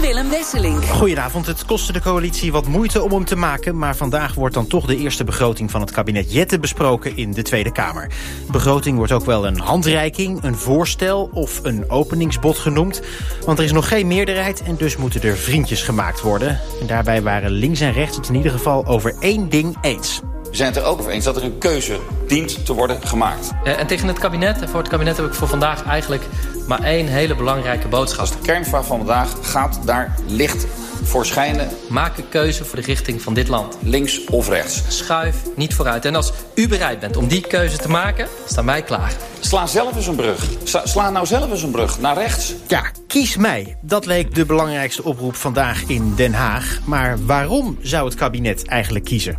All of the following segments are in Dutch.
Willem Wesselink. Goedenavond. Het kostte de coalitie wat moeite om hem te maken, maar vandaag wordt dan toch de eerste begroting van het kabinet Jette besproken in de Tweede Kamer. Begroting wordt ook wel een handreiking, een voorstel of een openingsbod genoemd. Want er is nog geen meerderheid en dus moeten er vriendjes gemaakt worden. En daarbij waren links en rechts het in ieder geval over één ding eens. We zijn het er ook over eens dat er een keuze dient te worden gemaakt. En tegen het kabinet en voor het kabinet heb ik voor vandaag eigenlijk maar één hele belangrijke boodschap. Dus de kernvraag van vandaag gaat daar licht voor schijnen. Maak een keuze voor de richting van dit land. Links of rechts. Schuif niet vooruit. En als u bereid bent om die keuze te maken, staan wij klaar. Sla zelf eens een brug. Sla nou zelf eens een brug naar rechts. Ja, kies mij. Dat leek de belangrijkste oproep vandaag in Den Haag. Maar waarom zou het kabinet eigenlijk kiezen?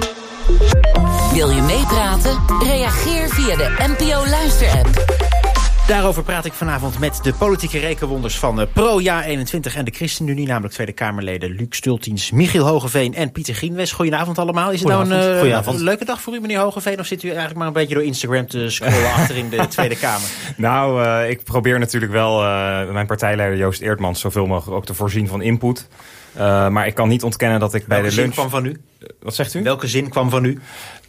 Wil je meepraten? Reageer via de NPO Luister-app. Daarover praat ik vanavond met de politieke rekenwonders van Pro-Ja21 en de ChristenUnie, namelijk Tweede Kamerleden Luc Stultjens, Michiel Hogeveen en Pieter Grienwes. Goedenavond allemaal. Is het nou een leuke dag voor u, meneer Hogeveen, of zit u eigenlijk maar een beetje door Instagram te scrollen achter in de Tweede Kamer? Nou, ik probeer natuurlijk wel mijn partijleider Joost Eertmans zoveel mogelijk ook te voorzien van input. Maar ik kan niet ontkennen dat ik bij de lunch... Welke zin kwam van u? Wat zegt u? Welke zin kwam van u?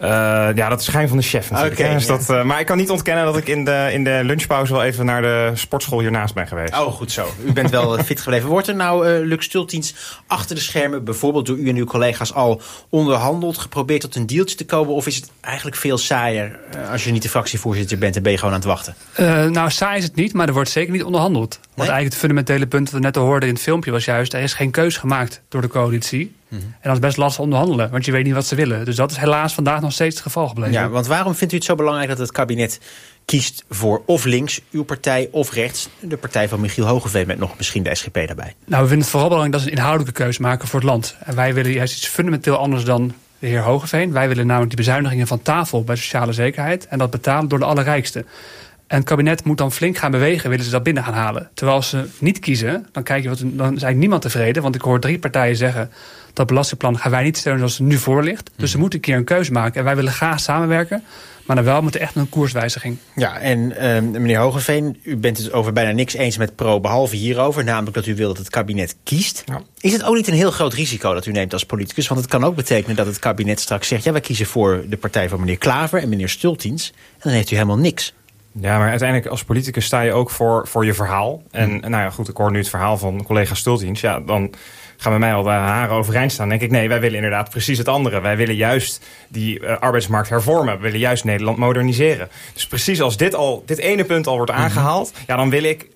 Ja, dat is schijn van de chef natuurlijk. Okay, dus dat, maar ik kan niet ontkennen dat ik in de lunchpauze wel even naar de sportschool hiernaast ben geweest. Oh, goed zo. U bent wel fit gebleven. Wordt er nou, Luc Stultjens, achter de schermen, bijvoorbeeld door u en uw collega's al onderhandeld, geprobeerd tot een dealtje te komen? Of is het eigenlijk veel saaier als je niet de fractievoorzitter bent en ben je gewoon aan het wachten? Nou, saai is het niet, maar er wordt zeker niet onderhandeld. Want eigenlijk het fundamentele punt dat we net al hoorden in het filmpje was juist, er is geen keus gemaakt door de coalitie. En dat is best lastig onderhandelen, want je weet niet wat ze willen. Dus dat is helaas vandaag nog steeds het geval gebleven. Ja, want waarom vindt u het zo belangrijk dat het kabinet kiest voor of links, uw partij, of rechts, de partij van Michiel Hogeveen met nog misschien de SGP daarbij? Nou, we vinden het vooral belangrijk dat ze een inhoudelijke keuze maken voor het land. En wij willen juist iets fundamenteel anders dan de heer Hogeveen. Wij willen namelijk die bezuinigingen van tafel bij sociale zekerheid en dat betalen door de allerrijksten. En het kabinet moet dan flink gaan bewegen, willen ze dat binnen gaan halen. Terwijl als ze niet kiezen, dan is eigenlijk niemand tevreden. Want ik hoor 3 partijen zeggen, dat belastingplan gaan wij niet steunen zoals het nu voor ligt. Dus ze moeten een keer een keuze maken. En wij willen graag samenwerken, maar dan wel moet er echt een koerswijziging. Ja, en meneer Hogeveen, u bent het over bijna niks eens met Pro, behalve hierover. Namelijk dat u wil dat het kabinet kiest. Ja. Is het ook niet een heel groot risico dat u neemt als politicus? Want het kan ook betekenen dat het kabinet straks zegt, ja, wij kiezen voor de partij van meneer Klaver en meneer Stultjens. En dan heeft u helemaal niks. Ja, maar uiteindelijk als politicus sta je ook voor je verhaal. En nou ja, goed, ik hoor nu het verhaal van collega Stultjens. Ja, dan gaan bij mij al de haren overeind staan. Dan denk ik, nee, wij willen inderdaad precies het andere. Wij willen juist die arbeidsmarkt hervormen. We willen juist Nederland moderniseren. Dus precies als dit ene punt al wordt aangehaald, ja, dan wil ik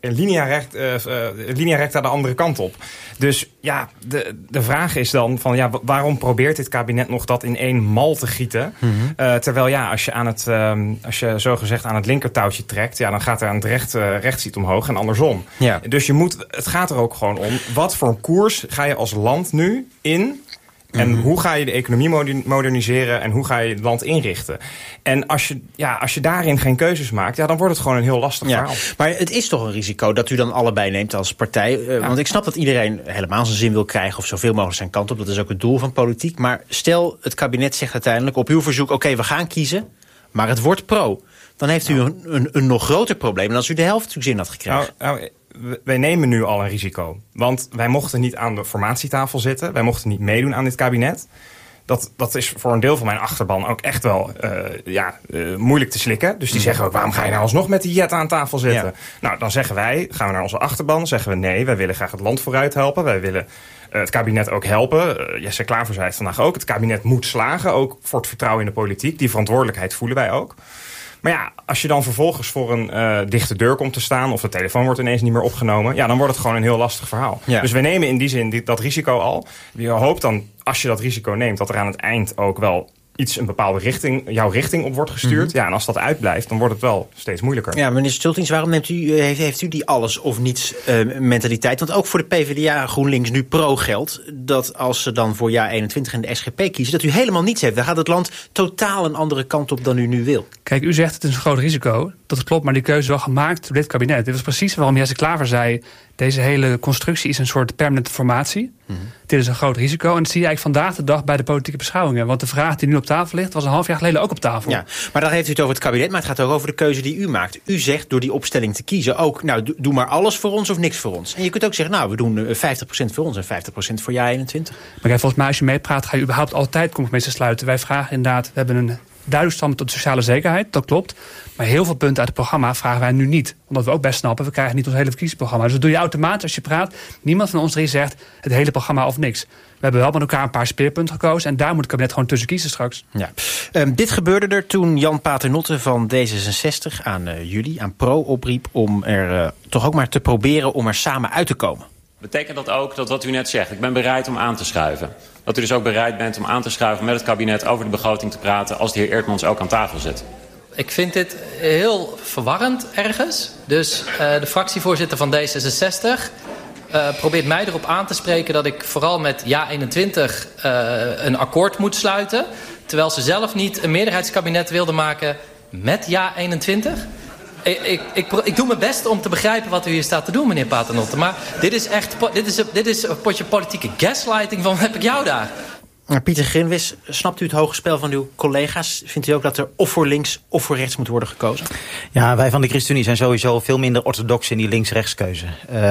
linea recta de andere kant op. Dus ja, de vraag is dan van, ja, waarom probeert dit kabinet nog dat in één mal te gieten? Terwijl ja, als je zogezegd aan het linkertouwtje trekt, ja, dan gaat er aan het rechts iets omhoog en andersom. Ja. Dus het gaat er ook gewoon om, wat voor een koers ga je als land nu in? En hoe ga je de economie moderniseren en hoe ga je het land inrichten? En als je daarin geen keuzes maakt, ja, dan wordt het gewoon een heel lastig verhaal. Maar het is toch een risico dat u dan allebei neemt als partij. Want ik snap dat iedereen helemaal zijn zin wil krijgen of zoveel mogelijk zijn kant op. Dat is ook het doel van politiek. Maar stel, het kabinet zegt uiteindelijk op uw verzoek, oké, we gaan kiezen, maar het wordt Pro. Dan heeft u een nog groter probleem dan als u de helft uw zin had gekregen. Wij nemen nu al een risico. Want wij mochten niet aan de formatietafel zitten. Wij mochten niet meedoen aan dit kabinet. Dat is voor een deel van mijn achterban ook echt wel moeilijk te slikken. Dus die zeggen ook, waarom ga je nou alsnog met die jet aan tafel zitten? Ja. Nou, dan zeggen gaan we naar onze achterban. Zeggen we nee, wij willen graag het land vooruit helpen. Wij willen het kabinet ook helpen. Jesse Klaver zei het vandaag ook. Het kabinet moet slagen, ook voor het vertrouwen in de politiek. Die verantwoordelijkheid voelen wij ook. Maar ja, als je dan vervolgens voor een dichte deur komt te staan, of de telefoon wordt ineens niet meer opgenomen, ja, dan wordt het gewoon een heel lastig verhaal. Ja. Dus we nemen in die zin dat risico al. Je hoopt dan, als je dat risico neemt, dat er aan het eind ook wel een bepaalde richting, jouw richting op wordt gestuurd. Ja, en als dat uitblijft, dan wordt het wel steeds moeilijker. Ja, meneer Stultjens, waarom heeft u die alles of niets mentaliteit? Want ook voor de PvdA GroenLinks nu Pro geldt dat als ze dan voor Ja21 en de SGP kiezen, dat u helemaal niets heeft. Dan gaat het land totaal een andere kant op dan u nu wil. Kijk, u zegt het is een groot risico. Dat klopt, maar die keuze is wel gemaakt door dit kabinet. Dit was precies waarom Jesse Klaver zei, deze hele constructie is een soort permanente formatie. Dit is een groot risico. En dat zie je eigenlijk vandaag de dag bij de politieke beschouwingen. Want de vraag die nu op tafel ligt, was een half jaar geleden ook op tafel. Ja, maar dan heeft u het over het kabinet, maar het gaat ook over de keuze die u maakt. U zegt door die opstelling te kiezen ook, nou, doe maar alles voor ons of niks voor ons. En je kunt ook zeggen, nou, we doen 50% voor ons en 50% voor jaar 21. Maar kijk, volgens mij als je meepraat, ga je überhaupt altijd compromissen sluiten. Wij vragen inderdaad, we hebben een duidelijk standpunt tot de sociale zekerheid, dat klopt. Maar heel veel punten uit het programma vragen wij nu niet. Omdat we ook best snappen, we krijgen niet ons hele verkiezingsprogramma. Dus dat doe je automatisch als je praat. Niemand van ons drie zegt het hele programma of niks. We hebben wel met elkaar een paar speerpunten gekozen. En daar moet het kabinet gewoon tussen kiezen straks. Ja. Dit gebeurde er toen Jan Paternotte van D66 aan jullie, aan Pro, opriep om er toch ook maar te proberen om er samen uit te komen. Betekent dat ook dat wat u net zegt, ik ben bereid om aan te schuiven. Dat u dus ook bereid bent om aan te schuiven met het kabinet over de begroting te praten als de heer Eertmans ook aan tafel zit? Ik vind dit heel verwarrend ergens. Dus de fractievoorzitter van D66 probeert mij erop aan te spreken dat ik vooral met JA21 een akkoord moet sluiten. Terwijl ze zelf niet een meerderheidskabinet wilde maken met JA21. Ik doe mijn best om te begrijpen wat u hier staat te doen, meneer Paternotte. Maar dit is een potje politieke gaslighting van heb ik jou daar. Pieter Grinwis, snapt u het hoge spel van uw collega's? Vindt u ook dat er of voor links of voor rechts moet worden gekozen? Ja, wij van de ChristenUnie zijn sowieso veel minder orthodox in die links-rechtskeuze.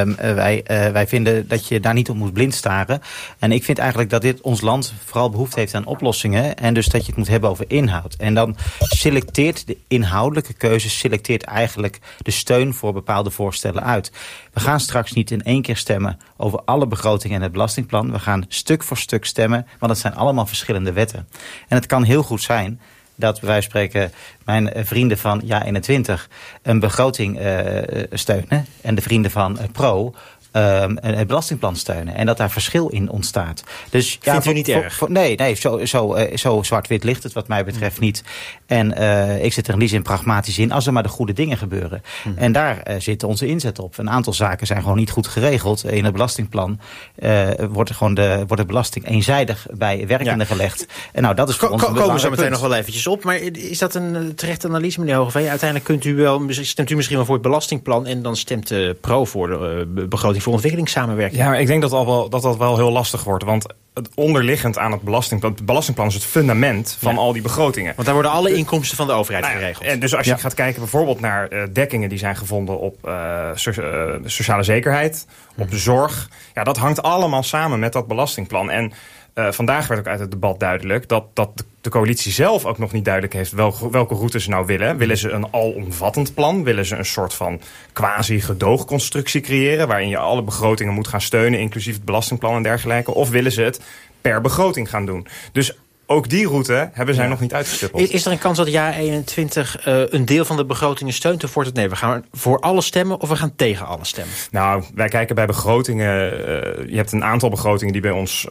Wij vinden dat je daar niet op moet blind staren. En ik vind eigenlijk dat dit ons land vooral behoefte heeft aan oplossingen. En dus dat je het moet hebben over inhoud. En dan selecteert de inhoudelijke keuze eigenlijk de steun voor bepaalde voorstellen uit. We gaan straks niet in één keer stemmen over alle begrotingen en het belastingplan. We gaan stuk voor stuk stemmen, want het zijn allemaal verschillende wetten. En het kan heel goed zijn dat, bij wijze van spreken, mijn vrienden van JA21 een begroting steunen en de vrienden van Pro het belastingplan steunen. En dat daar verschil in ontstaat. Dus, vindt u niet erg? Nee, zo zwart-wit ligt het wat mij betreft niet. En ik zit er in die zin pragmatisch in als er maar de goede dingen gebeuren. En daar zit onze inzet op. Een aantal zaken zijn gewoon niet goed geregeld. In het belastingplan wordt de belasting eenzijdig bij werkenden gelegd. En nou, dat is voor ons een komen we zo meteen nog wel eventjes op. Maar is dat een terechte analyse, meneer Hogeveen? Uiteindelijk stemt u misschien wel voor het belastingplan en dan stemt Pro voor de begroting voor ontwikkelingssamenwerking. Ja, maar ik denk dat wel heel lastig wordt. Want het onderliggend aan het belastingplan is het fundament van al die begrotingen. Want daar worden alle inkomsten van de overheid geregeld. En dus als je gaat kijken bijvoorbeeld naar dekkingen die zijn gevonden op sociale zekerheid, op de zorg. Ja, dat hangt allemaal samen met dat belastingplan. En vandaag werd ook uit het debat duidelijk dat de coalitie zelf ook nog niet duidelijk heeft welke route ze nou willen. Willen ze een alomvattend plan? Willen ze een soort van quasi-gedoogconstructie creëren waarin je alle begrotingen moet gaan steunen, inclusief het belastingplan en dergelijke? Of willen ze het per begroting gaan doen? Dus ook die route hebben zij nog niet uitgestippeld. Is er een kans dat JA21 een deel van de begrotingen steunt? Of wordt het nee, we gaan voor alle stemmen of we gaan tegen alle stemmen? Nou, wij kijken bij begrotingen. Je hebt een aantal begrotingen die bij ons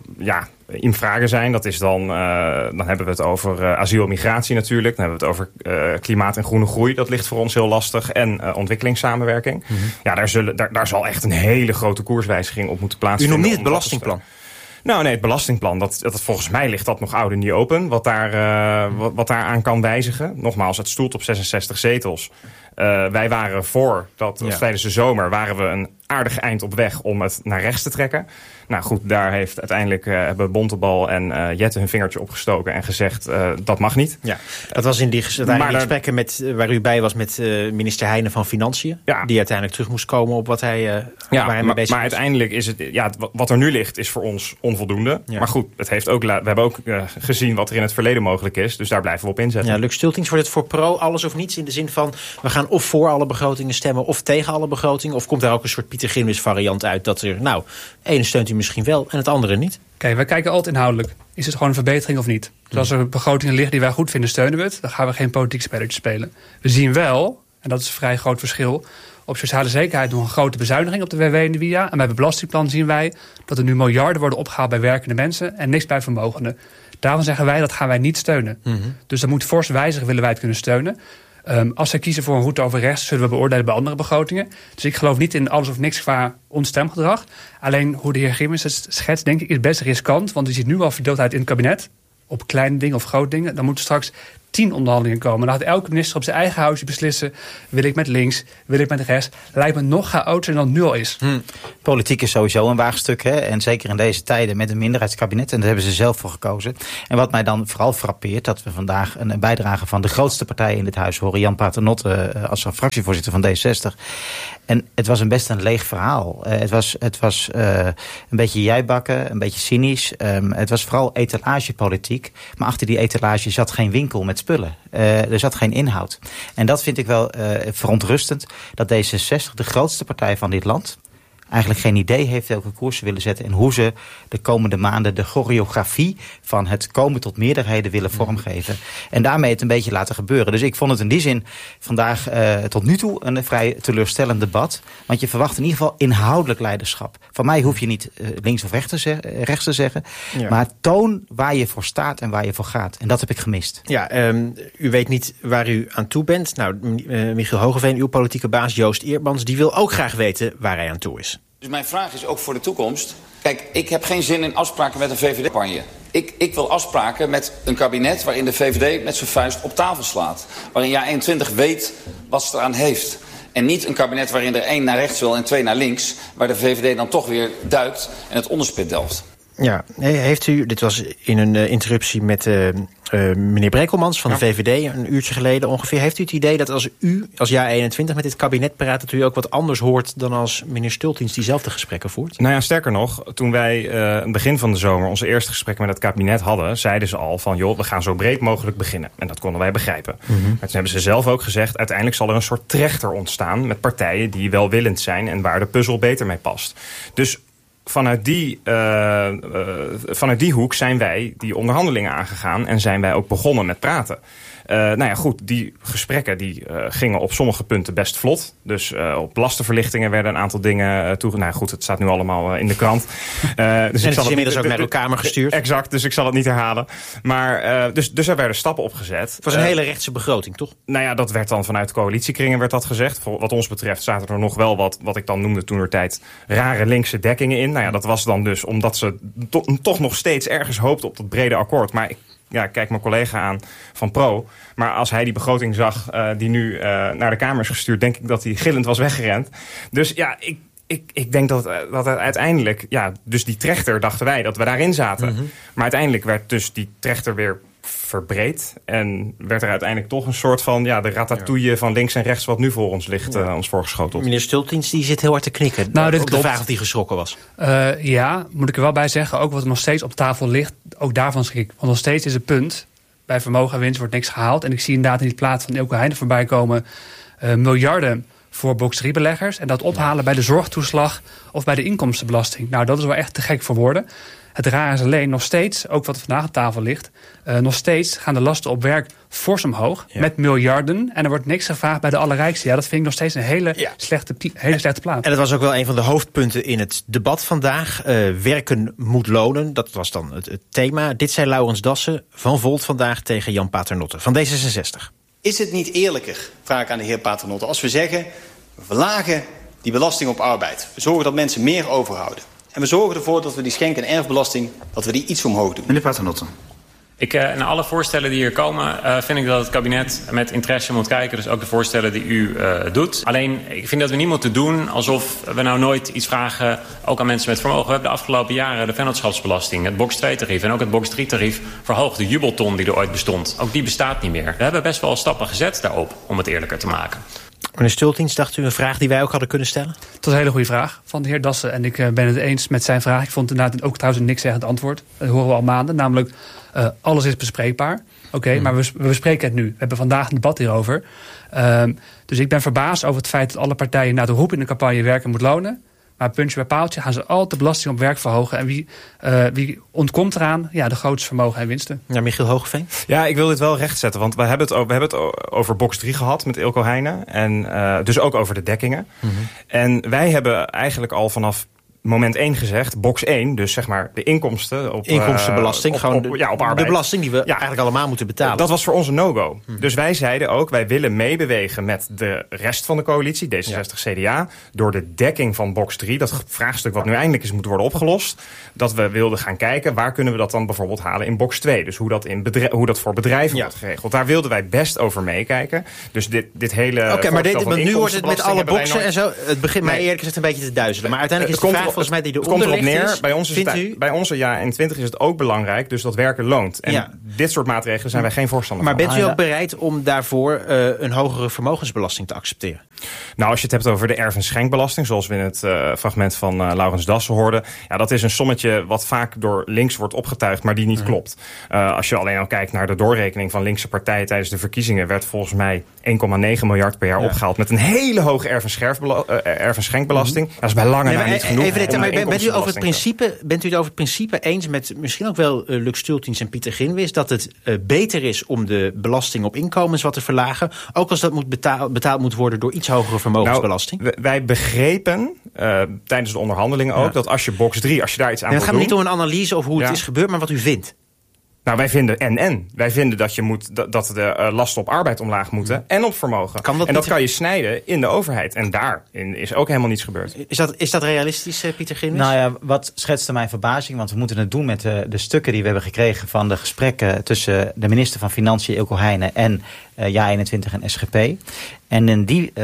in vragen zijn. Dat is dan hebben we het over asiel en migratie natuurlijk. Dan hebben we het over klimaat en groene groei. Dat ligt voor ons heel lastig. En ontwikkelingssamenwerking. Ja, daar zal echt een hele grote koerswijziging op moeten plaatsvinden. U noemt niet het belastingplan? Nou nee, het belastingplan, dat volgens mij ligt dat nog oud en niet open. Wat daar aan kan wijzigen. Nogmaals, het stoelt op 66 zetels. Wij waren tijdens de zomer waren we een aardig eind op weg om het naar rechts te trekken. Nou goed, daar hebben Bontebal en Jette hun vingertje opgestoken en gezegd dat mag niet. Ja, dat was in die gesprekken waar u bij was met minister Heijnen van Financiën. Ja. Die uiteindelijk terug moest komen op wat hij waar hij mee bezig was. Maar uiteindelijk is het, wat er nu ligt is voor ons onvoldoende. Ja. Maar goed, we hebben ook gezien wat er in het verleden mogelijk is. Dus daar blijven we op inzetten. Ja, Luc Stultings, wordt het voor Pro alles of niets? In de zin van, we gaan of voor alle begrotingen stemmen of tegen alle begrotingen? Of komt daar ook een soort Pieter Grinwis variant uit dat er, ene steunt u misschien wel en het andere niet? Kijk, wij kijken altijd inhoudelijk. Is het gewoon een verbetering of niet? Dus als er begrotingen liggen die wij goed vinden, steunen we het. Dan gaan we geen politiek spelletje spelen. We zien wel, en dat is een vrij groot verschil, op sociale zekerheid nog een grote bezuiniging op de WW en de WIA. En bij het belastingplan zien wij dat er nu miljarden worden opgehaald bij werkende mensen en niks bij vermogenden. Daarvan zeggen wij, dat gaan wij niet steunen. Dus dat moet fors wijzigen, willen wij het kunnen steunen. Als zij kiezen voor een route over rechts, zullen we beoordelen bij andere begrotingen. Dus ik geloof niet in alles of niks qua ons stemgedrag. Alleen hoe de heer Grinwis het schetst, denk ik, is best riskant. Want je ziet nu al verdeeldheid in het kabinet. Op kleine dingen of grote dingen. Dan moeten straks 10 onderhandelingen komen. Dan gaat elke minister op zijn eigen houtje beslissen, wil ik met links, wil ik met rechts. Lijkt me nog chaotischer dan het nu al is. Politiek is sowieso een waagstuk. Hè? En zeker in deze tijden met een minderheidskabinet. En daar hebben ze zelf voor gekozen. En wat mij dan vooral frappeert, dat we vandaag een bijdrage van de grootste partij in dit huis horen, Jan Paternotte als fractievoorzitter van D66. En het was best een leeg verhaal. Het was een beetje jijbakken, een beetje cynisch. Het was vooral etalagepolitiek. Maar achter die etalage zat geen winkel met spullen. Er zat geen inhoud. En dat vind ik wel verontrustend. Dat D66, de grootste partij van dit land, eigenlijk geen idee heeft welke koers ze willen zetten en hoe ze de komende maanden de choreografie van het komen tot meerderheden willen vormgeven. En daarmee het een beetje laten gebeuren. Dus ik vond het in die zin vandaag tot nu toe een vrij teleurstellend debat. Want je verwacht in ieder geval inhoudelijk leiderschap. Van mij hoef je niet links of rechts te zeggen. Ja. Maar toon waar je voor staat en waar je voor gaat. En dat heb ik gemist. Ja, u weet niet waar u aan toe bent. Nou, Michiel Hogeveen, uw politieke baas Joost Eerdmans, die wil ook graag weten waar hij aan toe is. Dus mijn vraag is ook voor de toekomst. Kijk, ik heb geen zin in afspraken met een VVD-campagne. Ik wil afspraken met een kabinet waarin de VVD met zijn vuist op tafel slaat. Waarin JA21 weet wat ze eraan heeft. En niet een kabinet waarin er 1 naar rechts wil en 2 naar links. Waar de VVD dan toch weer duikt en het onderspit delft. Ja, heeft u, dit was in een interruptie met meneer Brekelmans van de VVD een uurtje geleden ongeveer. Heeft u het idee dat als u als JA21 met dit kabinet praat, dat u ook wat anders hoort dan als meneer Stultins diezelfde gesprekken voert? Nou ja, sterker nog, toen wij aan het begin van de zomer onze eerste gesprekken met het kabinet hadden, zeiden ze al van, joh, we gaan zo breed mogelijk beginnen. En dat konden wij begrijpen. Maar toen hebben ze zelf ook gezegd, uiteindelijk zal er een soort trechter ontstaan met partijen die welwillend zijn en waar de puzzel beter mee past. Dus vanuit die hoek zijn wij die onderhandelingen aangegaan en zijn wij ook begonnen met praten. Nou ja, goed, die gesprekken die gingen op sommige punten best vlot. Dus op lastenverlichtingen werden een aantal dingen toegenomen. Nou goed, het staat nu allemaal in de krant. Dus het is inmiddels ook naar uw Kamer gestuurd. Exact, dus ik zal het niet herhalen. Maar dus er werden stappen opgezet. Het was een hele rechtse begroting, toch? Nou ja, dat werd dan vanuit coalitiekringen werd dat gezegd. Wat ons betreft zaten er nog wel wat ik dan noemde toentertijd rare linkse dekkingen in. Nou ja, dat was dan dus omdat ze toch nog steeds ergens hoopten op dat brede akkoord. Maar ik kijk mijn collega aan van Pro. Maar als hij die begroting zag die nu naar de Kamer is gestuurd, denk ik dat hij gillend was weggerend. Dus ja, ik denk dat uiteindelijk, dus die trechter dachten wij dat we daarin zaten. Maar uiteindelijk werd dus die trechter weer verbreed. En werd er uiteindelijk toch een soort van de ratatouille van links en rechts wat nu voor ons ligt, ons voorgeschoteld. Meneer Stultins die zit heel hard te knikken. Nou, op de vraag of hij geschrokken was. Ja, moet ik er wel bij zeggen. Ook wat er nog steeds op tafel ligt, ook daarvan schrik ik. Want nog steeds is het punt, bij vermogen en winst wordt niks gehaald. En ik zie inderdaad in die plaat van Eelco Heijnen voorbij komen miljarden voor box 3-beleggers. En dat ophalen bij de zorgtoeslag of bij de inkomstenbelasting. Nou, dat is wel echt te gek voor woorden. Het raar is alleen nog steeds, ook wat vandaag op tafel ligt, nog steeds gaan de lasten op werk fors omhoog met miljarden. En er wordt niks gevraagd bij de allerrijkste. Ja, dat vind ik nog steeds een hele slechte plaat. En dat was ook wel een van de hoofdpunten in het debat vandaag. Werken moet lonen, dat was dan het thema. Dit zei Laurens Dassen van Volt vandaag tegen Jan Paternotte van D66. Is het niet eerlijker, vraag ik aan de heer Paternotte, als we zeggen, we verlagen die belasting op arbeid. We zorgen dat mensen meer overhouden. En we zorgen ervoor dat we die schenk- en erfbelasting, dat we die iets omhoog doen. Meneer Paternotte. Na alle voorstellen die hier komen, vind ik dat het kabinet met interesse moet kijken. Dus ook de voorstellen die u doet. Alleen, ik vind dat we niet moeten doen alsof we nou nooit iets vragen, ook aan mensen met vermogen. We hebben de afgelopen jaren de vennootschapsbelasting, het box 2-tarief en ook het box 3-tarief verhoogd. De jubelton die er ooit bestond, ook die bestaat niet meer. We hebben best wel stappen gezet daarop om het eerlijker te maken. Meneer Stultins, dacht u een vraag die wij ook hadden kunnen stellen? Dat is een hele goede vraag van de heer Dassen. En ik ben het eens met zijn vraag. Ik vond inderdaad ook trouwens een nikszeggend antwoord. Dat horen we al maanden. Namelijk, alles is bespreekbaar. Oké, maar we bespreken het nu. We hebben vandaag een debat hierover. Dus ik ben verbaasd over het feit dat alle partijen na de roep in de campagne werken moet lonen. Maar puntje bij paaltje gaan ze altijd de belasting op werk verhogen. En wie ontkomt eraan? Ja, de grootste vermogen en winsten. Ja, Michiel Hogeveen? Ja, ik wil dit wel rechtzetten. Want we hebben het over box 3 gehad met Eelco Heijnen. En dus ook over de dekkingen. En wij hebben eigenlijk al vanaf moment 1 gezegd, box 1, dus zeg maar de inkomsten op inkomstenbelasting, op arbeid. De belasting die we eigenlijk allemaal moeten betalen. Dat was voor ons een no-go. Dus wij zeiden ook, wij willen meebewegen met de rest van de coalitie, D66, CDA, door de dekking van box 3, dat vraagstuk wat nu eindelijk eens moet worden opgelost, dat we wilden gaan kijken, waar kunnen we dat dan bijvoorbeeld halen in box 2? Dus hoe dat voor bedrijven wordt geregeld. Daar wilden wij best over meekijken. Dus dit hele... Oké, maar nu wordt het met alle boxen en zo, het begint mij eerlijk gezegd een beetje te duizelen. Maar uiteindelijk is de vraag volgens mij die eronder ligt neer. Bij ons ja, in 20 is het ook belangrijk, dus dat werken loont. En dit soort maatregelen zijn wij geen voorstander van. Maar bent u ook bereid om daarvoor een hogere vermogensbelasting te accepteren? Nou, als je het hebt over de erf- en schenkbelasting, zoals we in het fragment van Laurens Dassen hoorden, ja, dat is een sommetje wat vaak door links wordt opgetuigd, maar die niet klopt. Als je alleen al kijkt naar de doorrekening van linkse partijen tijdens de verkiezingen, werd volgens mij 1,9 miljard per jaar opgehaald met een hele hoge erf- en schenkbelasting. Dat is bij lange na niet genoeg. Bent u over het principe eens met misschien ook wel Lux Stultjens en Pieter Grinwis dat het beter is om de belasting op inkomens wat te verlagen, ook als dat betaald moet worden door iets hogere vermogensbelasting? Nou, wij begrepen tijdens de onderhandelingen ook dat als je box 3, als je daar iets aan wil doen... Het gaat niet om een analyse over hoe het is gebeurd, maar wat u vindt. Nou, wij vinden Wij vinden dat de lasten op arbeid omlaag moeten en op vermogen. Dat kan je snijden in de overheid. En daarin is ook helemaal niets gebeurd. Is dat realistisch, Pieter Grinwis? Nou ja, wat schetste mijn verbazing, want we moeten het doen met de stukken die we hebben gekregen van de gesprekken tussen de minister van Financiën, Eelco Heijnen, en JA21 en SGP. En in die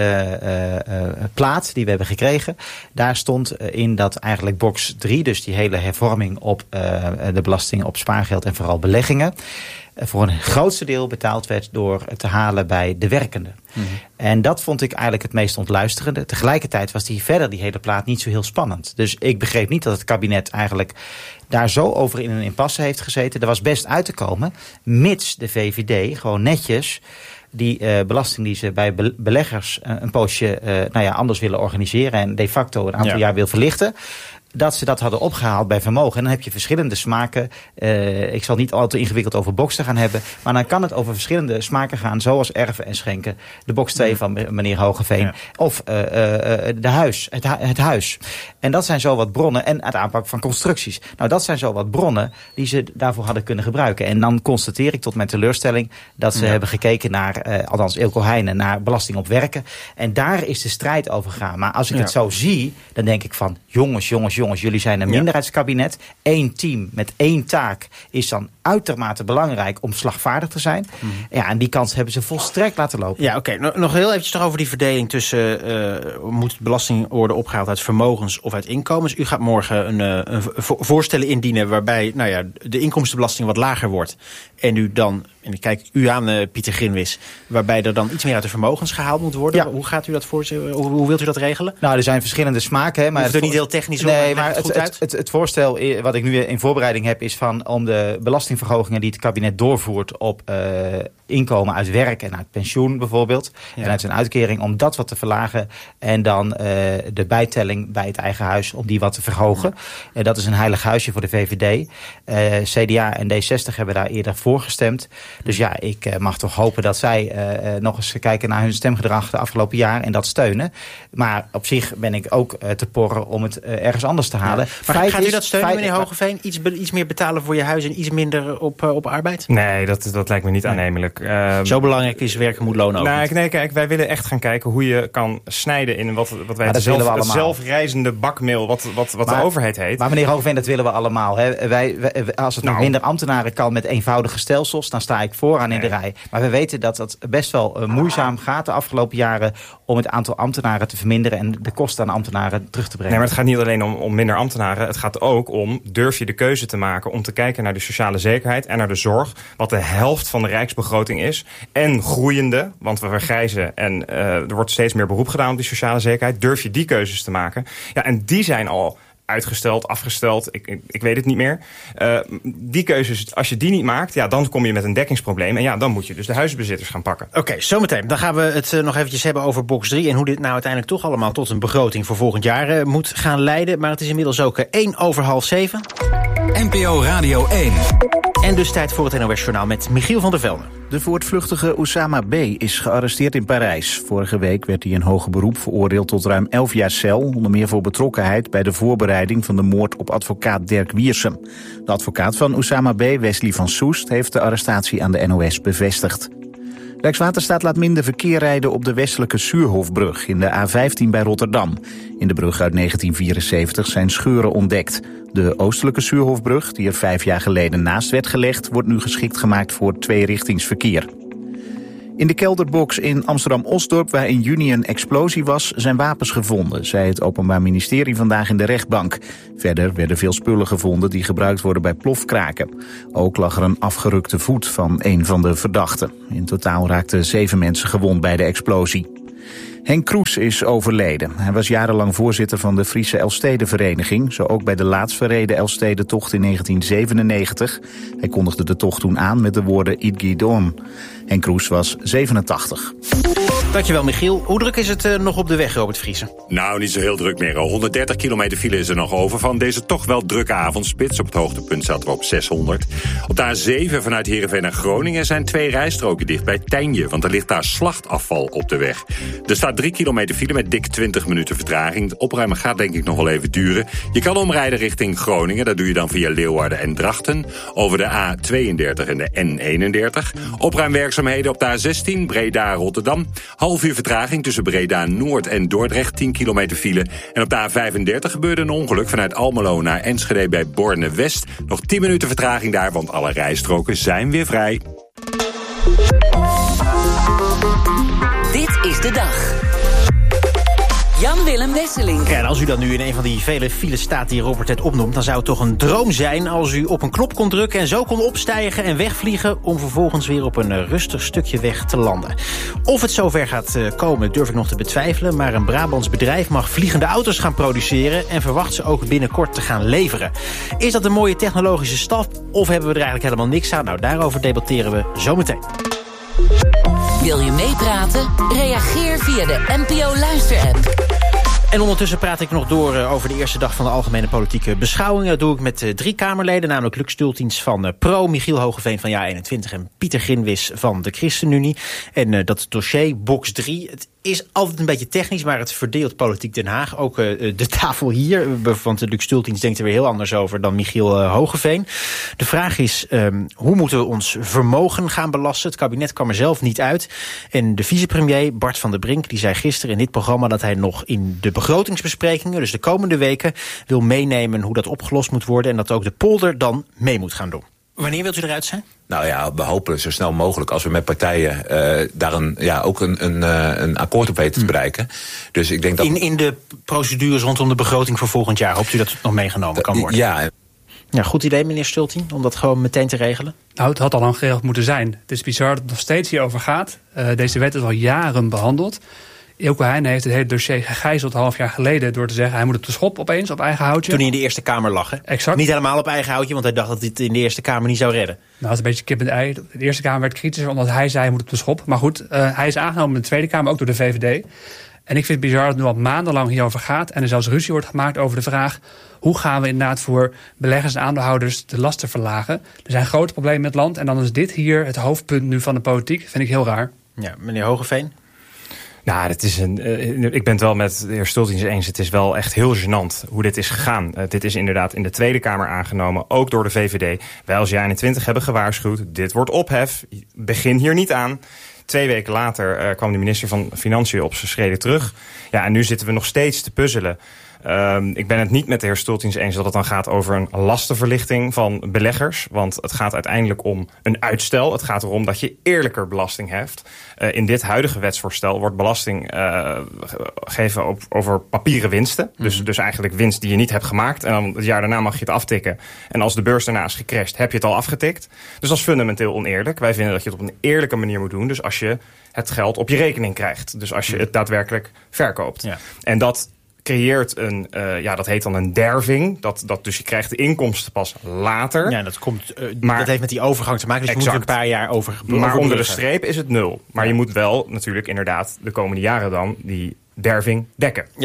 plaat die we hebben gekregen, daar stond in dat eigenlijk box 3, dus die hele hervorming op de belasting op spaargeld en vooral beleggingen, voor een grootste deel betaald werd door te halen bij de werkenden. En dat vond ik eigenlijk het meest ontluisterende. Tegelijkertijd was die hele plaat niet zo heel spannend. Dus ik begreep niet dat het kabinet eigenlijk daar zo over in een impasse heeft gezeten. Er was best uit te komen, mits de VVD gewoon netjes die belasting die ze bij beleggers een poosje anders willen organiseren en de facto een aantal jaar wil verlichten, dat ze dat hadden opgehaald bij vermogen. En dan heb je verschillende smaken. Ik zal niet al te ingewikkeld over boksen gaan hebben, maar dan kan het over verschillende smaken gaan, zoals erven en schenken, de box 2 van meneer Hogeveen, of het huis. En dat zijn zo wat bronnen, en het aanpak van constructies. Nou, dat zijn zo wat bronnen die ze daarvoor hadden kunnen gebruiken. En dan constateer ik tot mijn teleurstelling dat ze hebben gekeken naar, althans Eelco Heijnen, naar belasting op werken. En daar is de strijd over gegaan. Maar als ik het zo zie, dan denk ik van, jongens, jullie zijn een minderheidskabinet. 1 team met 1 taak is dan uitermate belangrijk om slagvaardig te zijn. Ja, en die kans hebben ze volstrekt laten lopen. Ja, oké. Nog heel eventjes toch over die verdeling tussen moet belasting worden opgehaald uit vermogens of uit inkomens. U gaat morgen een voorstellen indienen waarbij de inkomstenbelasting wat lager wordt. En u dan, en ik kijk u aan, Pieter Grinwis, waarbij er dan iets meer uit de vermogens gehaald moet worden. Ja. Hoe gaat u dat hoe wilt u dat regelen? Nou, er zijn verschillende smaken. Hè, maar het is niet heel technisch. Nee, maar het voorstel wat ik nu in voorbereiding heb is om de belastingverhogingen die het kabinet doorvoert op inkomen uit werk en uit pensioen bijvoorbeeld, en uit zijn uitkering, om dat wat te verlagen en dan de bijtelling bij het eigen huis, om die wat te verhogen. Dat is een heilig huisje voor de VVD. CDA en D60 hebben daar eerder voor gestemd. Dus ja, ik mag toch hopen dat zij nog eens kijken naar hun stemgedrag de afgelopen jaar en dat steunen. Maar op zich ben ik ook te porren om het ergens anders te halen. Ja. Maar gaat u dat steunen, meneer Hogeveen? Iets meer betalen voor je huis en iets minder op arbeid? Nee, dat lijkt me niet aannemelijk. Zo belangrijk is werken moet lonen ook. Nee, kijk, wij willen echt gaan kijken hoe je kan snijden in wat wij het zelfreizende bakmeel, wat de overheid heet. Maar meneer Hogeveen, dat willen we allemaal. Hè. Als het met minder ambtenaren kan met eenvoudige stelsels, dan sta ik vooraan in de rij. Maar we weten dat het best wel moeizaam gaat de afgelopen jaren om het aantal ambtenaren te verminderen en de kosten aan ambtenaren terug te brengen. Nee, maar het gaat niet alleen om minder ambtenaren. Het gaat ook om, durf je de keuze te maken om te kijken naar de sociale zekerheid en naar de zorg, wat de helft van de rijksbegroting is. En groeiende, want we vergrijzen en er wordt steeds meer beroep gedaan op die sociale zekerheid. Durf je die keuzes te maken? Ja, en die zijn al uitgesteld, afgesteld, ik weet het niet meer. Die keuzes, als je die niet maakt, ja, dan kom je met een dekkingsprobleem. En ja, dan moet je dus de huisbezitters gaan pakken. Oké, zometeen. Dan gaan we het nog eventjes hebben over box 3... en hoe dit nou uiteindelijk toch allemaal tot een begroting voor volgend jaar moet gaan leiden. Maar het is inmiddels ook 7:01. NPO Radio 1. En dus tijd voor het NOS-journaal met Michiel van der Velde. De voortvluchtige Oussama B. is gearresteerd in Parijs. Vorige week werd hij in hoger beroep veroordeeld tot ruim 11 jaar cel, onder meer voor betrokkenheid bij de voorbereiding van de moord op advocaat Dirk Wiersum. De advocaat van Oussama B., Wesley van Soest, heeft de arrestatie aan de NOS bevestigd. Rijkswaterstaat laat minder verkeer rijden op de westelijke Suurhofbrug in de A15 bij Rotterdam. In de brug uit 1974 zijn scheuren ontdekt. De oostelijke Suurhofbrug, die er 5 jaar geleden naast werd gelegd, wordt nu geschikt gemaakt voor tweerichtingsverkeer. In de kelderbox in Amsterdam-Osdorp, waar in juni een explosie was, zijn wapens gevonden, zei het Openbaar Ministerie vandaag in de rechtbank. Verder werden veel spullen gevonden die gebruikt worden bij plofkraken. Ook lag er een afgerukte voet van een van de verdachten. In totaal raakten 7 mensen gewond bij de explosie. Henk Kroes is overleden. Hij was jarenlang voorzitter van de Friese Elfstedenvereniging, zo ook bij de laatst verreden Elfstedentocht in 1997. Hij kondigde de tocht toen aan met de woorden Eat Guidon. Henk Kroes was 87. Dankjewel, Michiel. Hoe druk is het nog op de weg, Robert Vriezen? Nou, niet zo heel druk meer. 130 kilometer file is er nog over van deze toch wel drukke avondspits. Op het hoogtepunt zaten we op 600. Op de A7 vanuit Heerenveen naar Groningen zijn 2 rijstroken dicht bij Tijnje, want er ligt daar slachtafval op de weg. Er staat 3 kilometer file met dik 20 minuten vertraging. Het opruimen gaat denk ik nog wel even duren. Je kan omrijden richting Groningen. Dat doe je dan via Leeuwarden en Drachten. Over de A32 en de N31. Opruimwerkzaamheden op de A16 Breda-Rotterdam. Half uur vertraging tussen Breda-Noord en Dordrecht. 10 kilometer file. En op de A35 gebeurde een ongeluk vanuit Almelo naar Enschede bij Borne-West. Nog 10 minuten vertraging daar, want alle rijstroken zijn weer vrij. Dit is de dag. Jan-Willem Wesseling. Ja, en als u dan nu in een van die vele files staat die Robert net opnoemt, dan zou het toch een droom zijn als u op een knop kon drukken en zo kon opstijgen en wegvliegen om vervolgens weer op een rustig stukje weg te landen. Of het zover gaat komen, durf ik nog te betwijfelen, maar een Brabants bedrijf mag vliegende auto's gaan produceren en verwacht ze ook binnenkort te gaan leveren. Is dat een mooie technologische stap of hebben we er eigenlijk helemaal niks aan? Nou, daarover debatteren we zometeen. Wil je meepraten? Reageer via de NPO Luister-app. En ondertussen praat ik nog door over de eerste dag van de algemene politieke beschouwingen. Dat doe ik met 3 Kamerleden, namelijk Luc Stultins van Pro, Michiel Hogeveen van JA21 en Pieter Grinwis van de ChristenUnie. En dat dossier, box 3, het is altijd een beetje technisch, maar het verdeelt Politiek Den Haag. Ook de tafel hier, want Luc Stultins denkt er weer heel anders over dan Michiel Hogeveen. De vraag is, hoe moeten we ons vermogen gaan belasten? Het kabinet kwam er zelf niet uit. En de vicepremier Bart van der Brink, die zei gisteren in dit programma dat hij nog in de begrotingsbesprekingen, dus de komende weken, wil meenemen hoe dat opgelost moet worden en dat ook de polder dan mee moet gaan doen. Wanneer wilt u eruit zijn? Nou ja, we hopen zo snel mogelijk als we met partijen daar ook een akkoord op weten te bereiken. Dus ik denk dat in de procedures rondom de begroting voor volgend jaar, hoopt u dat het nog meegenomen kan worden? Ja, goed idee, meneer Stultin, om dat gewoon meteen te regelen? Nou, het had al lang geregeld moeten zijn. Het is bizar dat het nog steeds hierover gaat. Deze wet is al jaren behandeld. Eelco Heijnen heeft het hele dossier gegijzeld een half jaar geleden door te zeggen hij moet op de schop opeens op eigen houtje. Toen hij in de Eerste Kamer lag, hè? Exact. Niet helemaal op eigen houtje, want hij dacht dat hij het in de Eerste Kamer niet zou redden. Nou, dat is een beetje kip en ei. De Eerste Kamer werd kritischer omdat hij zei hij moet op de schop. Maar goed, hij is aangenomen in de Tweede Kamer, ook door de VVD. En ik vind het bizar dat het nu al maandenlang hierover gaat en er zelfs ruzie wordt gemaakt over de vraag hoe gaan we inderdaad voor beleggers en aandeelhouders de lasten verlagen. Er zijn grote problemen met het land en dan is dit hier het hoofdpunt nu van de politiek. Vind ik heel raar. Ja, meneer Hogeveen? Nou, ik ben het wel met de heer Stultins eens. Het is wel echt heel gênant hoe dit is gegaan. Dit is inderdaad in de Tweede Kamer aangenomen, ook door de VVD. Wij als JA21 hebben gewaarschuwd, dit wordt ophef, begin hier niet aan. 2 weken later kwam de minister van Financiën op zijn schreden terug. Ja, en nu zitten we nog steeds te puzzelen. Ik ben het niet met de heer Stultins eens dat het dan gaat over een lastenverlichting van beleggers. Want het gaat uiteindelijk om een uitstel. Het gaat erom dat je eerlijker belasting heft. In dit huidige wetsvoorstel wordt belasting gegeven over papieren winsten. Dus eigenlijk winst die je niet hebt gemaakt. En dan het jaar daarna mag je het aftikken. En als de beurs daarna is gecrashed, heb je het al afgetikt. Dus dat is fundamenteel oneerlijk. Wij vinden dat je het op een eerlijke manier moet doen. Dus als je het geld op je rekening krijgt. Dus als je het daadwerkelijk verkoopt. Ja. En dat creëert dat heet dan een derving. Dus je krijgt de inkomsten pas later. Ja, dat heeft met die overgang te maken. Dus je moet er een paar jaar over. Maar onder de streep is het 0. Maar je moet wel natuurlijk inderdaad de komende jaren dan die derving dekken. Ja,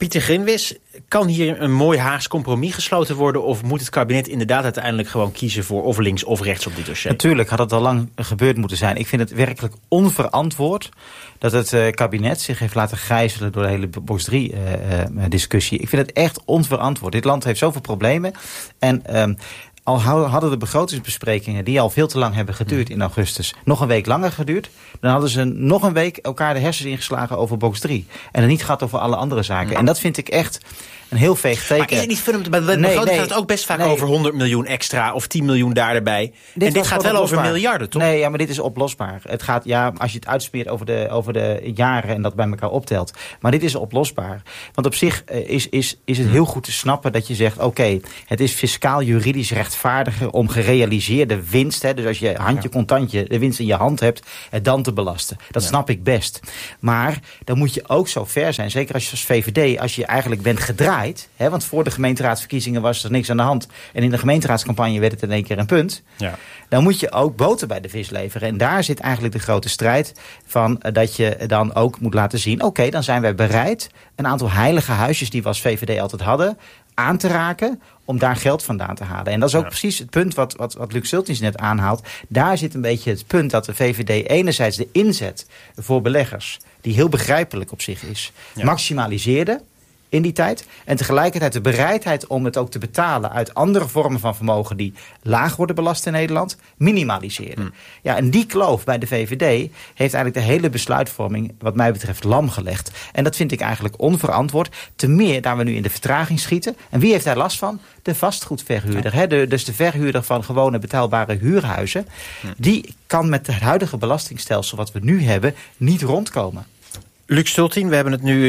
Pieter Grimwis, kan hier een mooi Haags compromis gesloten worden, of moet het kabinet inderdaad uiteindelijk gewoon kiezen voor of links of rechts op dit dossier? Natuurlijk had het al lang gebeurd moeten zijn. Ik vind het werkelijk onverantwoord dat het kabinet zich heeft laten gijzelen door de hele box 3 discussie. Ik vind het echt onverantwoord. Dit land heeft zoveel problemen. En al hadden de begrotingsbesprekingen, die al veel te lang hebben geduurd in augustus, nog een week langer geduurd, dan hadden ze nog een week elkaar de hersens ingeslagen over box 3. En het niet gaat over alle andere zaken. En dat vind ik echt een heel veeg teken. Maar is het niet fundamenteel? Bij de begroting gaat het ook best vaak over 100 miljoen extra of 10 miljoen erbij. Dit gaat wel over miljarden, toch? Nee, ja, maar dit is oplosbaar. Het gaat, als je het uitsmeert over de jaren en dat bij elkaar optelt. Maar dit is oplosbaar. Want op zich is het heel goed te snappen dat je zegt, oké, het is fiscaal juridisch rechtvaardiger om gerealiseerde winst, dus als je handje contantje de winst in je hand hebt, het dan te belasten. Dat snap ik best. Maar dan moet je ook zo ver zijn, zeker als je als VVD, als je eigenlijk bent gedraaid, want voor de gemeenteraadsverkiezingen was er niks aan de hand. En in de gemeenteraadscampagne werd het in één keer een punt. Ja. Dan moet je ook boter bij de vis leveren. En daar zit eigenlijk de grote strijd van dat je dan ook moet laten zien, oké, dan zijn wij bereid een aantal heilige huisjes die we als VVD altijd hadden aan te raken om daar geld vandaan te halen. En dat is ook precies het punt wat Luc Sultins net aanhaalt. Daar zit een beetje het punt dat de VVD enerzijds de inzet voor beleggers, die heel begrijpelijk op zich is, maximaliseerde in die tijd. En tegelijkertijd de bereidheid om het ook te betalen uit andere vormen van vermogen die laag worden belast in Nederland, minimaliseren. Ja, en die kloof bij de VVD heeft eigenlijk de hele besluitvorming wat mij betreft lam gelegd. En dat vind ik eigenlijk onverantwoord. Te meer daar we nu in de vertraging schieten. En wie heeft daar last van? De vastgoedverhuurder. Dus de verhuurder van gewone betaalbare huurhuizen. Die kan met het huidige belastingstelsel wat we nu hebben niet rondkomen. Luc Stultien, we hebben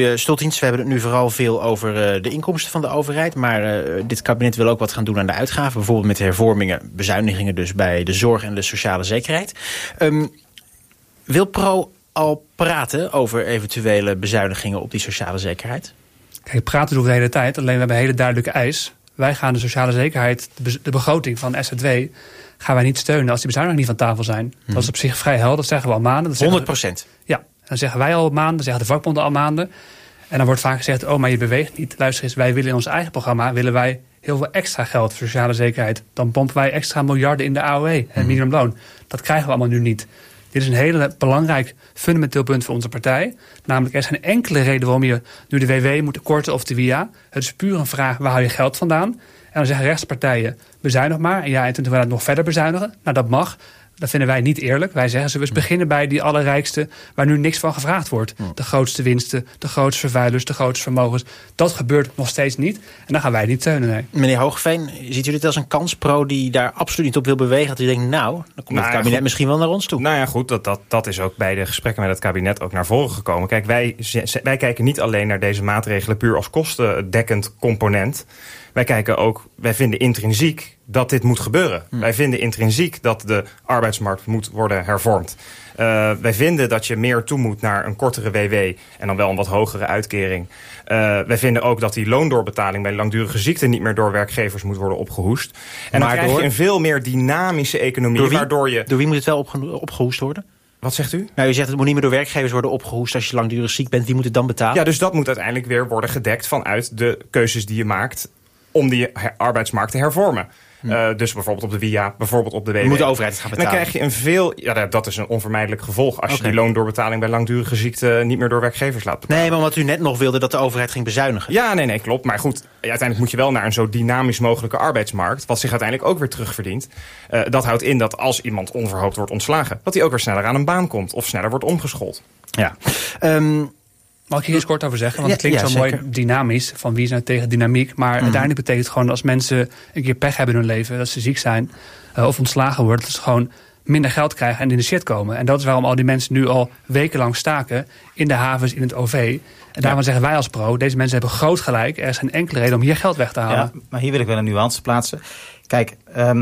het nu vooral veel over de inkomsten van de overheid. Maar dit kabinet wil ook wat gaan doen aan de uitgaven. Bijvoorbeeld met hervormingen, bezuinigingen dus bij de zorg en de sociale zekerheid. Wil Pro al praten over eventuele bezuinigingen op die sociale zekerheid? Kijk, praten doen we de hele tijd. Alleen we hebben een hele duidelijke eis. Wij gaan de sociale zekerheid, de begroting van SZW, gaan wij niet steunen als die bezuinigingen niet van tafel zijn. Dat is op zich vrij helder, dat zeggen we al maanden. 100%? Ja. Dan zeggen wij al maanden, dan zeggen de vakbonden al maanden. En dan wordt vaak gezegd, oh, maar je beweegt niet. Luister eens, wij willen in ons eigen programma willen wij heel veel extra geld voor sociale zekerheid. Dan pompen wij extra miljarden in de AOW en minimumloon. Dat krijgen we allemaal nu niet. Dit is een hele belangrijk fundamenteel punt voor onze partij. Namelijk, er zijn enkele redenen waarom je nu de WW moet korten of de WIA. Het is puur een vraag, waar haal je geld vandaan? En dan zeggen rechtspartijen, bezuinig maar. En ja, en toen willen we het nog verder bezuinigen. Nou, dat mag. Dat vinden wij niet eerlijk. Wij zeggen, zullen we eens beginnen bij die allerrijkste waar nu niks van gevraagd wordt. De grootste winsten, de grootste vervuilers, de grootste vermogens. Dat gebeurt nog steeds niet. En dan gaan wij niet steunen. Nee. Meneer Hoogeveen, ziet u dit als een kans, Pro, die daar absoluut niet op wil bewegen? Dat u denkt, dan komt het kabinet misschien wel naar ons toe. Nou ja, goed, dat is ook bij de gesprekken met het kabinet ook naar voren gekomen. Kijk, wij kijken niet alleen naar deze maatregelen puur als kostendekkend component. Wij vinden intrinsiek dat dit moet gebeuren. Wij vinden intrinsiek dat de arbeidsmarkt moet worden hervormd. Wij vinden dat je meer toe moet naar een kortere WW en dan wel een wat hogere uitkering. Wij vinden ook dat die loondoorbetaling bij langdurige ziekte niet meer door werkgevers moet worden opgehoest. En dan krijg je een veel meer dynamische economie. Door wie moet het wel opgehoest worden? Wat zegt u? Nou, u zegt het moet niet meer door werkgevers worden opgehoest als je langdurig ziek bent. Wie moet het dan betalen? Ja, dus dat moet uiteindelijk weer worden gedekt vanuit de keuzes die je maakt om die arbeidsmarkt te hervormen. Dus bijvoorbeeld op de WIA, bijvoorbeeld op de WW. Moet de overheid het gaan betalen? Dan krijg je dat is een onvermijdelijk gevolg als je die loondoorbetaling bij langdurige ziekte niet meer door werkgevers laat betalen. Nee, maar omdat u net nog wilde dat de overheid ging bezuinigen. Ja, nee, klopt. Maar goed, uiteindelijk moet je wel naar een zo dynamisch mogelijke arbeidsmarkt, wat zich uiteindelijk ook weer terugverdient. Dat houdt in dat als iemand onverhoopt wordt ontslagen, dat hij ook weer sneller aan een baan komt of sneller wordt omgeschoold. Ja. Mag ik hier eens kort over zeggen? Want het klinkt zo mooi dynamisch, van wie is nou tegen dynamiek. Maar uiteindelijk betekent het gewoon als mensen een keer pech hebben in hun leven, dat ze ziek zijn of ontslagen worden, dat ze gewoon minder geld krijgen en in de shit komen. En dat is waarom al die mensen nu al wekenlang staken in de havens, in het OV. En daarom zeggen wij als Pro, deze mensen hebben groot gelijk. Er is geen enkele reden om hier geld weg te halen. Ja, maar hier wil ik wel een nuance plaatsen. Kijk,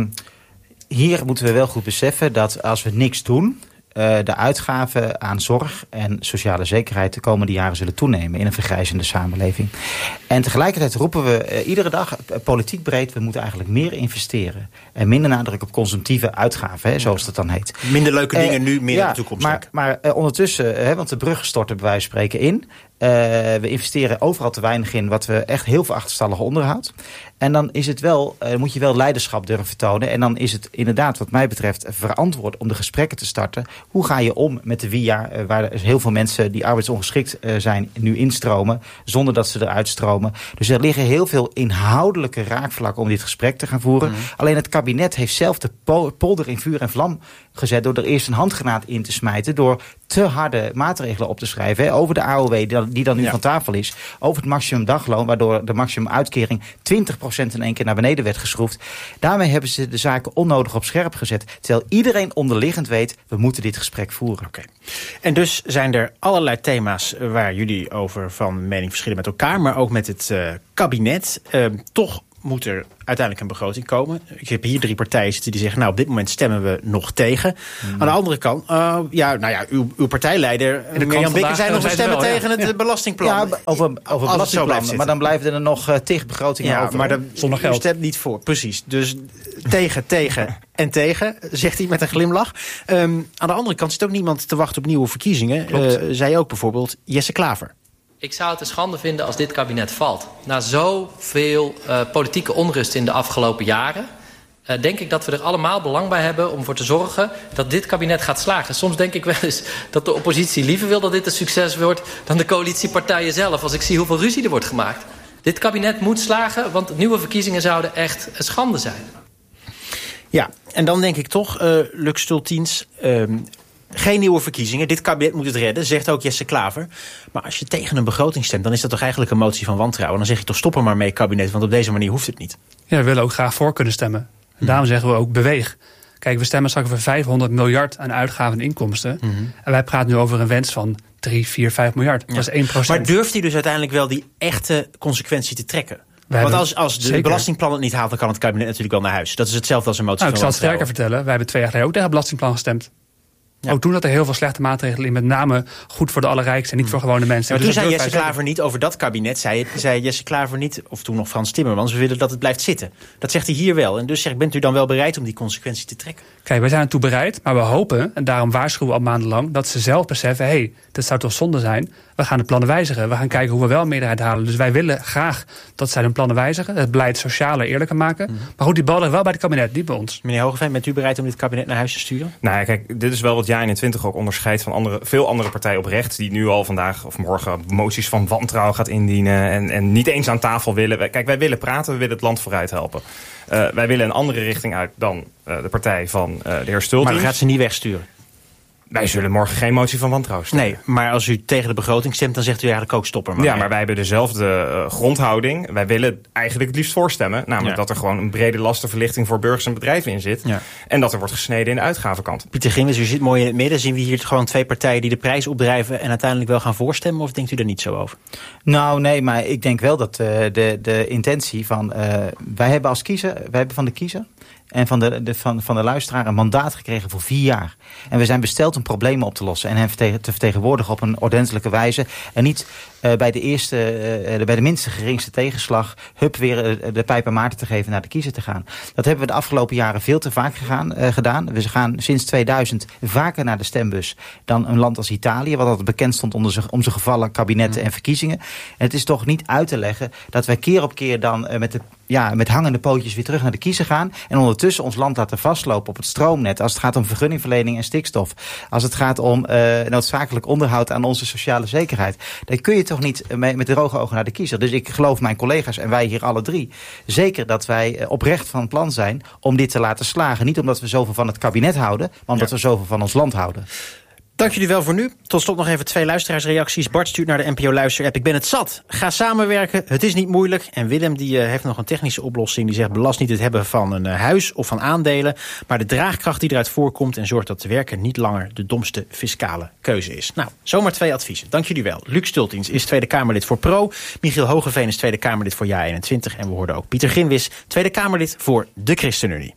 hier moeten we wel goed beseffen dat als we niks doen, de uitgaven aan zorg en sociale zekerheid de komende jaren zullen toenemen in een vergrijzende samenleving. En tegelijkertijd roepen we iedere dag, politiek breed, we moeten eigenlijk meer investeren. En minder nadruk op consumptieve uitgaven, zoals dat dan heet. Minder leuke dingen nu, meer in de toekomst. Maar ondertussen, want de bruggen storten bij wijze van spreken in. We investeren overal te weinig in, wat we echt heel veel achterstallig onderhoud. En dan is het wel, moet je wel leiderschap durven tonen. En dan is het inderdaad, wat mij betreft, verantwoord om de gesprekken te starten. Hoe ga je om met de WIA, waar heel veel mensen die arbeidsongeschikt zijn, nu instromen, zonder dat ze eruit stromen. Dus er liggen heel veel inhoudelijke raakvlakken om dit gesprek te gaan voeren. Alleen het kabinet heeft zelf de polder in vuur en vlam gezet door er eerst een handgranaat in te smijten, door te harde maatregelen op te schrijven over de AOW, die dan nu van tafel is, over het maximum dagloon, waardoor de maximum uitkering 20% in één keer naar beneden werd geschroefd. Daarmee hebben ze de zaken onnodig op scherp gezet, terwijl iedereen onderliggend weet, we moeten dit gesprek voeren. Okay. En dus zijn er allerlei thema's waar jullie over van mening verschillen met elkaar, maar ook met het kabinet. Toch moet er uiteindelijk een begroting komen. Ik heb hier 3 partijen zitten die zeggen, nou, op dit moment stemmen we nog tegen. Aan de andere kant, uw partijleider, Mirjam Bikker, zei nog, we stemmen tegen het belastingplan. Ja, over belastingplan, maar dan blijven er nog tig begrotingen over. Maar zonder geld. U stemt niet voor, precies. Dus tegen en tegen, zegt hij met een glimlach. Aan de andere kant zit ook niemand te wachten op nieuwe verkiezingen. Zei ook bijvoorbeeld Jesse Klaver. Ik zou het een schande vinden als dit kabinet valt. Na zoveel politieke onrust in de afgelopen jaren, denk ik dat we er allemaal belang bij hebben om ervoor te zorgen dat dit kabinet gaat slagen. Soms denk ik wel eens dat de oppositie liever wil dat dit een succes wordt dan de coalitiepartijen zelf, als ik zie hoeveel ruzie er wordt gemaakt. Dit kabinet moet slagen, want nieuwe verkiezingen zouden echt een schande zijn. Ja, en dan denk ik toch, Luc Stultiens, geen nieuwe verkiezingen. Dit kabinet moet het redden, zegt ook Jesse Klaver. Maar als je tegen een begroting stemt, dan is dat toch eigenlijk een motie van wantrouwen. Dan zeg je toch, stop er maar mee, kabinet, want op deze manier hoeft het niet. Ja, we willen ook graag voor kunnen stemmen. En daarom zeggen we ook beweeg. Kijk, we stemmen straks over 500 miljard aan uitgaven en inkomsten. En wij praten nu over een wens van 3, 4, 5 miljard. Dat is 1%. Maar durft hij dus uiteindelijk wel die echte consequentie te trekken? Want als de belastingplan het niet haalt, dan kan het kabinet natuurlijk wel naar huis. Dat is hetzelfde als een motie van wantrouwen. Ik zal het sterker vertellen. Wij hebben 2 jaar geleden ook tegen het belastingplan gestemd. Ja. Ook toen dat er heel veel slechte maatregelen in, met name goed voor de allerrijksten en niet voor gewone mensen. Maar toen zei Jesse Klaver niet over dat kabinet, zei Jesse Klaver niet, of toen nog Frans Timmermans, we willen dat het blijft zitten. Dat zegt hij hier wel. En dus bent u dan wel bereid om die consequentie te trekken? Kijk, wij zijn ertoe bereid, maar we hopen, en daarom waarschuwen we al maandenlang, dat ze zelf beseffen, dat zou toch zonde zijn. We gaan de plannen wijzigen. We gaan kijken hoe we wel een meerderheid halen. Dus wij willen graag dat zij hun plannen wijzigen. Het beleid socialer, eerlijker maken. Maar goed, die bal ligt wel bij het kabinet, niet bij ons. Meneer Hogeveen, bent u bereid om dit kabinet naar huis te sturen? Nou ja, kijk, dit is wel wat JA21 ook onderscheidt van veel andere partijen op rechts, die nu al vandaag of morgen moties van wantrouwen gaat indienen en niet eens aan tafel willen. Kijk, wij willen praten, we willen het land vooruit helpen. Wij willen een andere richting uit dan de partij van de heer Stultiens. Maar dan gaat ze niet wegsturen. Wij zullen morgen geen motie van wantrouwen stemmen. Nee, maar als u tegen de begroting stemt, dan zegt u eigenlijk ook stopper. Maar wij hebben dezelfde grondhouding. Wij willen eigenlijk het liefst voorstemmen. Namelijk dat er gewoon een brede lastenverlichting voor burgers en bedrijven in zit. Ja. En dat er wordt gesneden in de uitgavenkant. Pieter Grimwis, u zit mooi in het midden. Zien we hier gewoon 2 partijen die de prijs opdrijven en uiteindelijk wel gaan voorstemmen? Of denkt u er niet zo over? Nou, nee, maar ik denk wel dat de intentie van wij hebben als kiezer, wij hebben van de kiezer en van de luisteraar een mandaat gekregen voor 4 jaar. En we zijn besteld om problemen op te lossen en hen te vertegenwoordigen op een ordentelijke wijze. En niet bij de minste geringste tegenslag weer de pijp aan Maarten te geven naar de kiezer te gaan. Dat hebben we de afgelopen jaren veel te vaak gedaan. We gaan sinds 2000 vaker naar de stembus dan een land als Italië, wat altijd bekend stond om zijn gevallen kabinetten en verkiezingen. En het is toch niet uit te leggen dat wij keer op keer dan met hangende pootjes weer terug naar de kiezer gaan en ondertussen ons land laten vastlopen op het stroomnet als het gaat om vergunningverlening en stikstof. Als het gaat om noodzakelijk onderhoud aan onze sociale zekerheid. Dan kun je toch niet met droge ogen naar de kiezer. Dus ik geloof mijn collega's en wij hier alle 3 zeker dat wij oprecht van plan zijn om dit te laten slagen. Niet omdat we zoveel van het kabinet houden, maar omdat we zoveel van ons land houden. Dank jullie wel voor nu. Tot slot nog even 2 luisteraarsreacties. Bart stuurt naar de NPO Luister-app. Ik ben het zat. Ga samenwerken. Het is niet moeilijk. En Willem die heeft nog een technische oplossing. Die zegt, belast niet het hebben van een huis of van aandelen, maar de draagkracht die eruit voorkomt en zorgt dat werken niet langer de domste fiscale keuze is. Nou, zomaar 2 adviezen. Dank jullie wel. Luc Stultiens is Tweede Kamerlid voor Pro. Michiel Hogeveen is Tweede Kamerlid voor JA21. En we hoorden ook Pieter Grimwis, Tweede Kamerlid voor de ChristenUnie.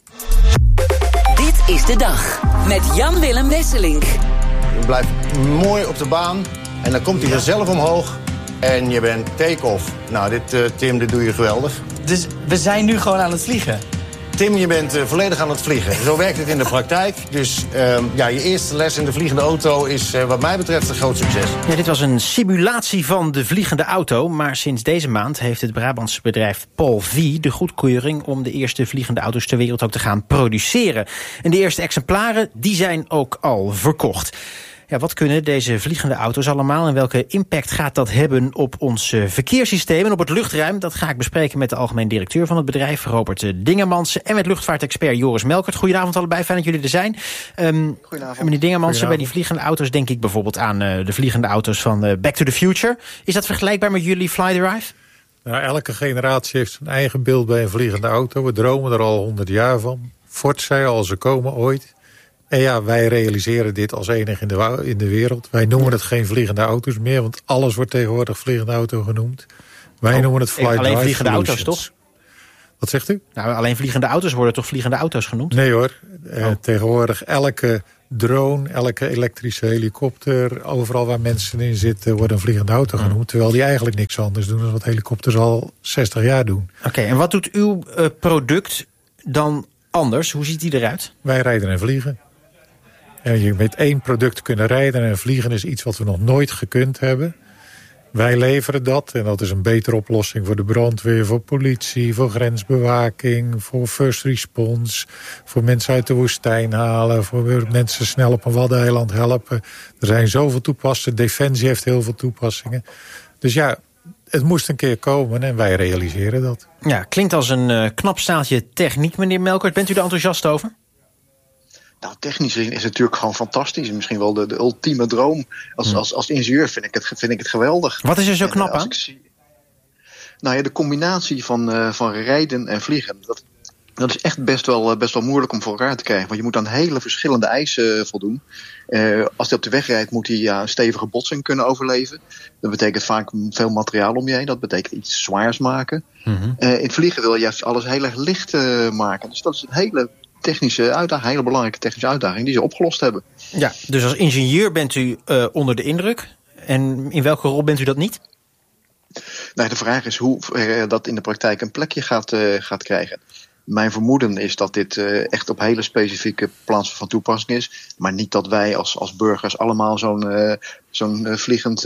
Dit is de dag met Jan-Willem Wesselink. Je blijft mooi op de baan en dan komt hij vanzelf omhoog. en je bent take-off. Nou, Tim, dit doe je geweldig. Dus we zijn nu gewoon aan het vliegen? Tim, je bent volledig aan het vliegen. Zo werkt het in de praktijk. Dus je eerste les in de vliegende auto is wat mij betreft een groot succes. Ja, dit was een simulatie van de vliegende auto. Maar sinds deze maand heeft het Brabantse bedrijf Paul V de goedkeuring om de eerste vliegende auto's ter wereld ook te gaan produceren. En de eerste exemplaren die zijn ook al verkocht. Ja, wat kunnen deze vliegende auto's allemaal en welke impact gaat dat hebben op ons verkeerssysteem en op het luchtruim? Dat ga ik bespreken met de algemeen directeur van het bedrijf, Robert Dingemansen, en met luchtvaartexpert Joris Melkert. Goedenavond allebei, fijn dat jullie er zijn. Goedenavond. Meneer Dingemansen, bij die vliegende auto's denk ik bijvoorbeeld aan de vliegende auto's van Back to the Future. Is dat vergelijkbaar met jullie Fly the Ride? Nou, elke generatie heeft zijn eigen beeld bij een vliegende auto. We dromen er al 100 jaar van. Ford zei al, ze komen ooit. En ja, wij realiseren dit als enig in de wereld. Wij noemen het geen vliegende auto's meer, want alles wordt tegenwoordig vliegende auto genoemd. Wij noemen het Fly alleen Drive vliegende Solutions. auto's, toch? Wat zegt u? Nou, alleen vliegende auto's worden toch vliegende auto's genoemd? Nee hoor, tegenwoordig elke drone, elke elektrische helikopter, overal waar mensen in zitten, wordt een vliegende auto genoemd. Terwijl die eigenlijk niks anders doen dan wat helikopters al 60 jaar doen. Oké, en wat doet uw product dan anders? Hoe ziet die eruit? Wij rijden en vliegen. En je met één product kunnen rijden en vliegen is iets wat we nog nooit gekund hebben. Wij leveren dat en dat is een betere oplossing voor de brandweer, voor politie, voor grensbewaking, voor first response, voor mensen uit de woestijn halen, voor mensen snel op een waddeneiland helpen. Er zijn zoveel toepassingen. Defensie heeft heel veel toepassingen. Dus ja, het moest een keer komen en wij realiseren dat. Ja, klinkt als een knap staaltje techniek, meneer Melkert. Bent u er enthousiast over? Nou, technisch gezien is het natuurlijk gewoon fantastisch. Misschien wel de ultieme droom. Als ingenieur vind ik het geweldig. Wat is er zo knap aan? Nou ja, de combinatie van rijden en vliegen. Dat is echt best wel moeilijk om voor elkaar te krijgen. Want je moet aan hele verschillende eisen voldoen. Als hij op de weg rijdt, moet hij een stevige botsing kunnen overleven. Dat betekent vaak veel materiaal om je heen. Dat betekent iets zwaars maken. In het vliegen wil je juist alles heel erg licht maken. Dus dat is een hele hele belangrijke technische uitdaging die ze opgelost hebben. Ja, dus als ingenieur bent u onder de indruk. En in welke rol bent u dat niet? Nou, de vraag is hoe dat in de praktijk een plekje gaat krijgen. Mijn vermoeden is dat dit echt op hele specifieke plaatsen van toepassing is. Maar niet dat wij als burgers allemaal zo'n vliegend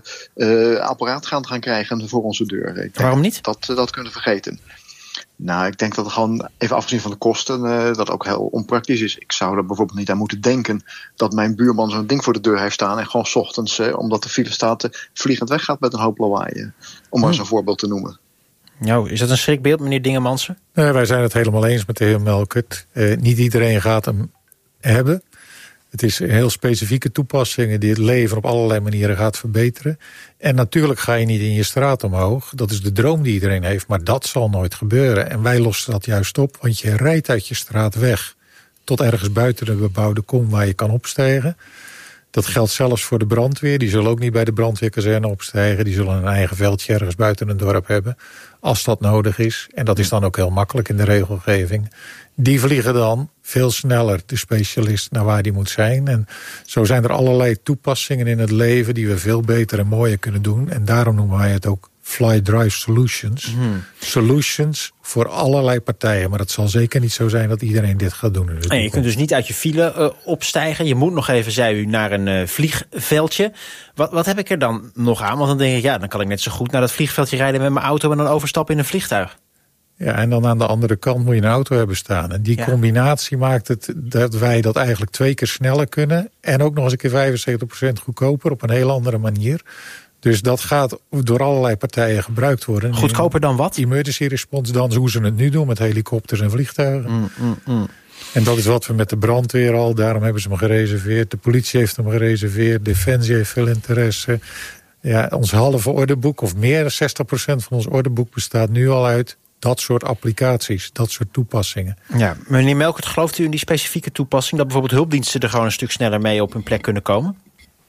apparaat gaan krijgen voor onze deur. Waarom niet? Dat kunnen we vergeten. Nou, ik denk dat het gewoon, even afgezien van de kosten, dat ook heel onpraktisch is. Ik zou er bijvoorbeeld niet aan moeten denken dat mijn buurman zo'n ding voor de deur heeft staan en gewoon 's ochtends, omdat de file staat, vliegend weggaat met een hoop lawaai. Om maar eens een voorbeeld te noemen. Nou, is dat een schrikbeeld, meneer Dingemansen? Nee, wij zijn het helemaal eens met de heer Melkert. Niet iedereen gaat hem hebben. Het is heel specifieke toepassingen die het leven op allerlei manieren gaat verbeteren. En natuurlijk ga je niet in je straat omhoog. Dat is de droom die iedereen heeft, maar dat zal nooit gebeuren. En wij lossen dat juist op, want je rijdt uit je straat weg tot ergens buiten de bebouwde kom waar je kan opstijgen. Dat geldt zelfs voor de brandweer. Die zullen ook niet bij de brandweerkazerne opstijgen. Die zullen een eigen veldje ergens buiten een dorp hebben, als dat nodig is. En dat is dan ook heel makkelijk in de regelgeving. Die vliegen dan veel sneller, de specialist, naar waar die moet zijn. En zo zijn er allerlei toepassingen in het leven die we veel beter en mooier kunnen doen. En daarom noemen wij het ook Fly Drive Solutions. Solutions voor allerlei partijen. Maar het zal zeker niet zo zijn dat iedereen dit gaat doen. En je kunt dus niet uit je file opstijgen. Je moet nog even, zei u, naar een vliegveldje. Wat heb ik er dan nog aan? Want dan denk ik, ja, dan kan ik net zo goed naar dat vliegveldje rijden met mijn auto en dan overstappen in een vliegtuig. Ja, en dan aan de andere kant moet je een auto hebben staan. En die combinatie maakt het dat wij dat eigenlijk 2 keer sneller kunnen. En ook nog eens een keer 75% goedkoper op een heel andere manier. Dus dat gaat door allerlei partijen gebruikt worden. Goedkoper dan wat? Emergency response, dan hoe ze het nu doen met helikopters en vliegtuigen. En dat is wat we met de brandweer al, daarom hebben ze hem gereserveerd. De politie heeft hem gereserveerd, Defensie heeft veel interesse. Ja, ons halve ordeboek, of meer dan 60% van ons ordeboek bestaat nu al uit dat soort applicaties, dat soort toepassingen. Ja, meneer Melkert, gelooft u in die specifieke toepassing dat bijvoorbeeld hulpdiensten er gewoon een stuk sneller mee op hun plek kunnen komen?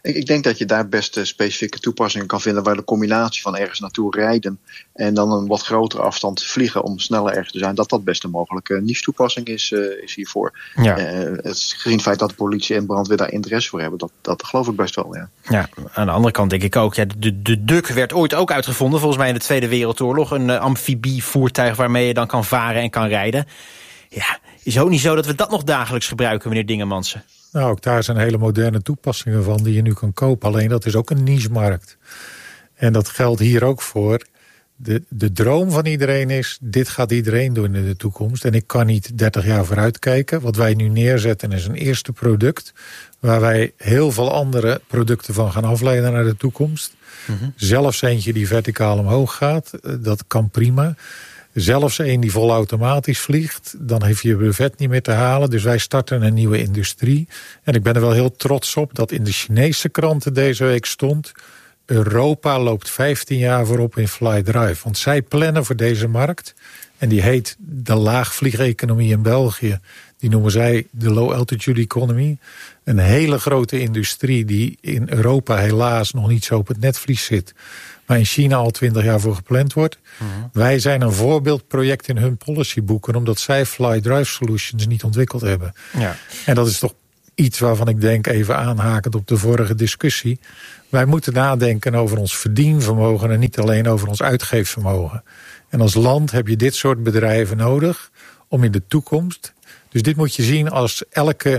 Ik denk dat je daar best specifieke toepassingen kan vinden, waar de combinatie van ergens naartoe rijden en dan een wat grotere afstand vliegen om sneller ergens te zijn, dat best een mogelijke niche-toepassing is hiervoor. Ja. Gezien het feit dat de politie en brandweer daar interesse voor hebben, dat geloof ik best wel, ja. Ja, aan de andere kant denk ik ook, de Duk werd ooit ook uitgevonden, volgens mij in de Tweede Wereldoorlog, een amfibievoertuig waarmee je dan kan varen en kan rijden. Ja, is ook niet zo dat we dat nog dagelijks gebruiken, meneer Dingemansen. Nou, ook daar zijn hele moderne toepassingen van die je nu kan kopen. Alleen dat is ook een niche-markt. En dat geldt hier ook voor. De droom van iedereen is, dit gaat iedereen doen in de toekomst. En ik kan niet 30 jaar vooruit kijken. Wat wij nu neerzetten is een eerste product, waar wij heel veel andere producten van gaan afleiden naar de toekomst. Mm-hmm. Zelfs eentje die verticaal omhoog gaat, dat kan prima. Zelfs een die volautomatisch vliegt, dan heeft je brevet niet meer te halen. Dus wij starten een nieuwe industrie. En ik ben er wel heel trots op dat in de Chinese kranten deze week stond: Europa loopt 15 jaar voorop in fly-drive. Want zij plannen voor deze markt. En die heet de laagvliegeconomie in België. Die noemen zij de low-altitude economy. Een hele grote industrie die in Europa helaas nog niet zo op het netvlies zit, maar in China al 20 jaar voor gepland wordt. Mm-hmm. Wij zijn een voorbeeldproject in hun policyboeken, omdat zij fly-drive solutions niet ontwikkeld hebben. Ja. En dat is toch iets waarvan ik denk, even aanhakend op de vorige discussie, wij moeten nadenken over ons verdienvermogen en niet alleen over ons uitgeefvermogen. En als land heb je dit soort bedrijven nodig om in de toekomst. Dus dit moet je zien als elke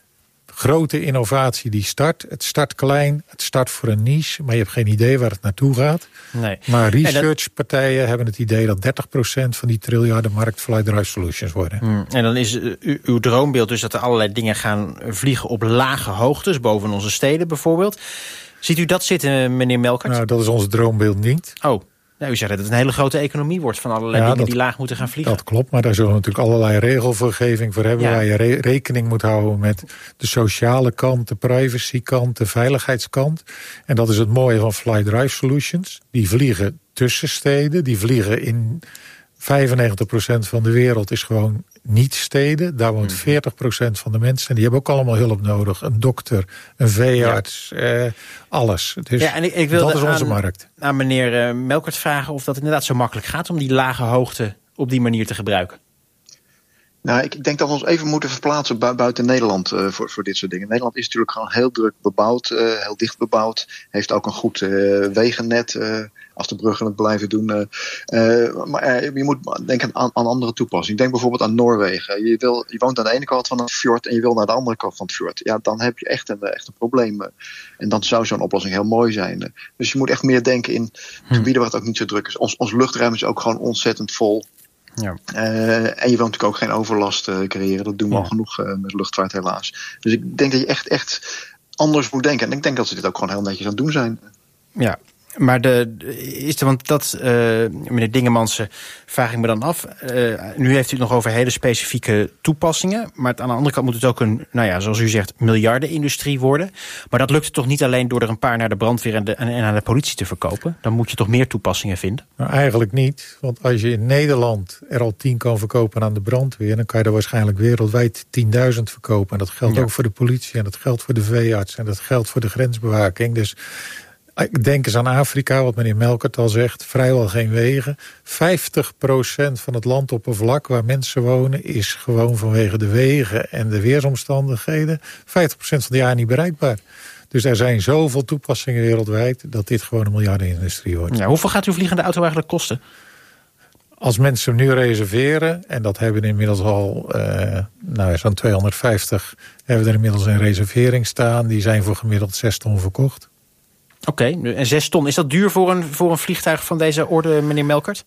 grote innovatie die start. Het start klein, het start voor een niche, maar je hebt geen idee waar het naartoe gaat. Nee. Maar researchpartijen hebben het idee dat 30% van die triljardenmarkt fly-drive solutions worden. En dan is uw droombeeld dus dat er allerlei dingen gaan vliegen op lage hoogtes, boven onze steden bijvoorbeeld. Ziet u dat zitten, meneer Melkert? Nou, dat is ons droombeeld niet. Oh. Nou, u zegt dat het een hele grote economie wordt van allerlei dingen die laag moeten gaan vliegen. Dat klopt, maar daar zullen we natuurlijk allerlei regelvergeving voor hebben, waar je rekening moet houden met de sociale kant, de privacykant, de veiligheidskant. En dat is het mooie van fly-drive solutions. Die vliegen tussen steden, die vliegen in 95% van de wereld is gewoon niet steden. Daar woont 40% van de mensen. En die hebben ook allemaal hulp nodig. Een dokter, een veearts, alles. Dus en ik wilde dat is onze markt. Aan meneer Melkert vragen of dat inderdaad zo makkelijk gaat om die lage hoogte op die manier te gebruiken. Nou, ik denk dat we ons even moeten verplaatsen buiten Nederland voor dit soort dingen. Nederland is natuurlijk gewoon heel druk bebouwd, heel dicht bebouwd. Heeft ook een goed wegennet, als de bruggen het blijven doen. Maar je moet denken aan andere toepassingen. Denk bijvoorbeeld aan Noorwegen. Je woont aan de ene kant van het fjord en je wil naar de andere kant van het fjord. Ja, dan heb je echt een probleem. En dan zou zo'n oplossing heel mooi zijn. Dus je moet echt meer denken in gebieden waar het ook niet zo druk is. Ons luchtruim is ook gewoon ontzettend vol. Ja. En je wilt natuurlijk ook geen overlast creëren. Dat doen we al genoeg met luchtvaart helaas. Dus ik denk dat je echt anders moet denken. En ik denk dat ze dit ook gewoon heel netjes aan het doen zijn. Ja. Maar meneer Dingemansen, vraag ik me dan af. Nu heeft u het nog over hele specifieke toepassingen. Maar aan de andere kant moet het ook een, zoals u zegt, miljardenindustrie worden. Maar dat lukt toch niet alleen door er een paar naar de brandweer en aan de politie te verkopen? Dan moet je toch meer toepassingen vinden? Nou, eigenlijk niet. Want als je in Nederland er al 10 kan verkopen aan de brandweer, dan kan je er waarschijnlijk wereldwijd 10.000 verkopen. En dat geldt ook voor de politie en dat geldt voor de veearts en dat geldt voor de grensbewaking. Dus ik denk eens aan Afrika, wat meneer Melkert al zegt, vrijwel geen wegen. 50% van het landoppervlak waar mensen wonen is gewoon vanwege de wegen en de weersomstandigheden 50% van het jaar niet bereikbaar. Dus er zijn zoveel toepassingen wereldwijd dat dit gewoon een miljardenindustrie wordt. Ja, hoeveel gaat uw vliegende auto eigenlijk kosten? Als mensen hem nu reserveren, en dat hebben we inmiddels al zo'n 250, hebben we er inmiddels in reservering staan. Die zijn voor gemiddeld 6 ton verkocht. Oké, en 6 ton. Is dat duur voor een vliegtuig van deze orde, meneer Melkert?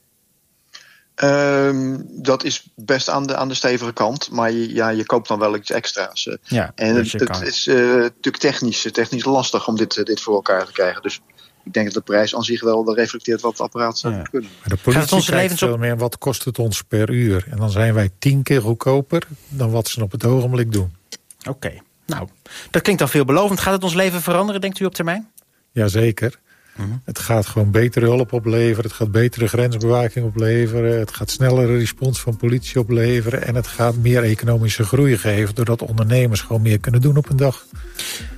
Dat is best aan de stevige kant. Maar je koopt dan wel iets extra's. En het is natuurlijk technisch lastig om dit voor elkaar te krijgen. Dus ik denk dat de prijs aan zich wel reflecteert wat het apparaat zou kunnen. Maar de politie kijkt veel meer wat kost het ons per uur. En dan zijn wij 10 keer goedkoper dan wat ze op het ogenblik doen. Oké. Nou, dat klinkt al veelbelovend. Gaat het ons leven veranderen, denkt u, op termijn? Jazeker. Het gaat gewoon betere hulp opleveren. Het gaat betere grensbewaking opleveren. Het gaat snellere respons van politie opleveren. En het gaat meer economische groei geven, doordat ondernemers gewoon meer kunnen doen op een dag.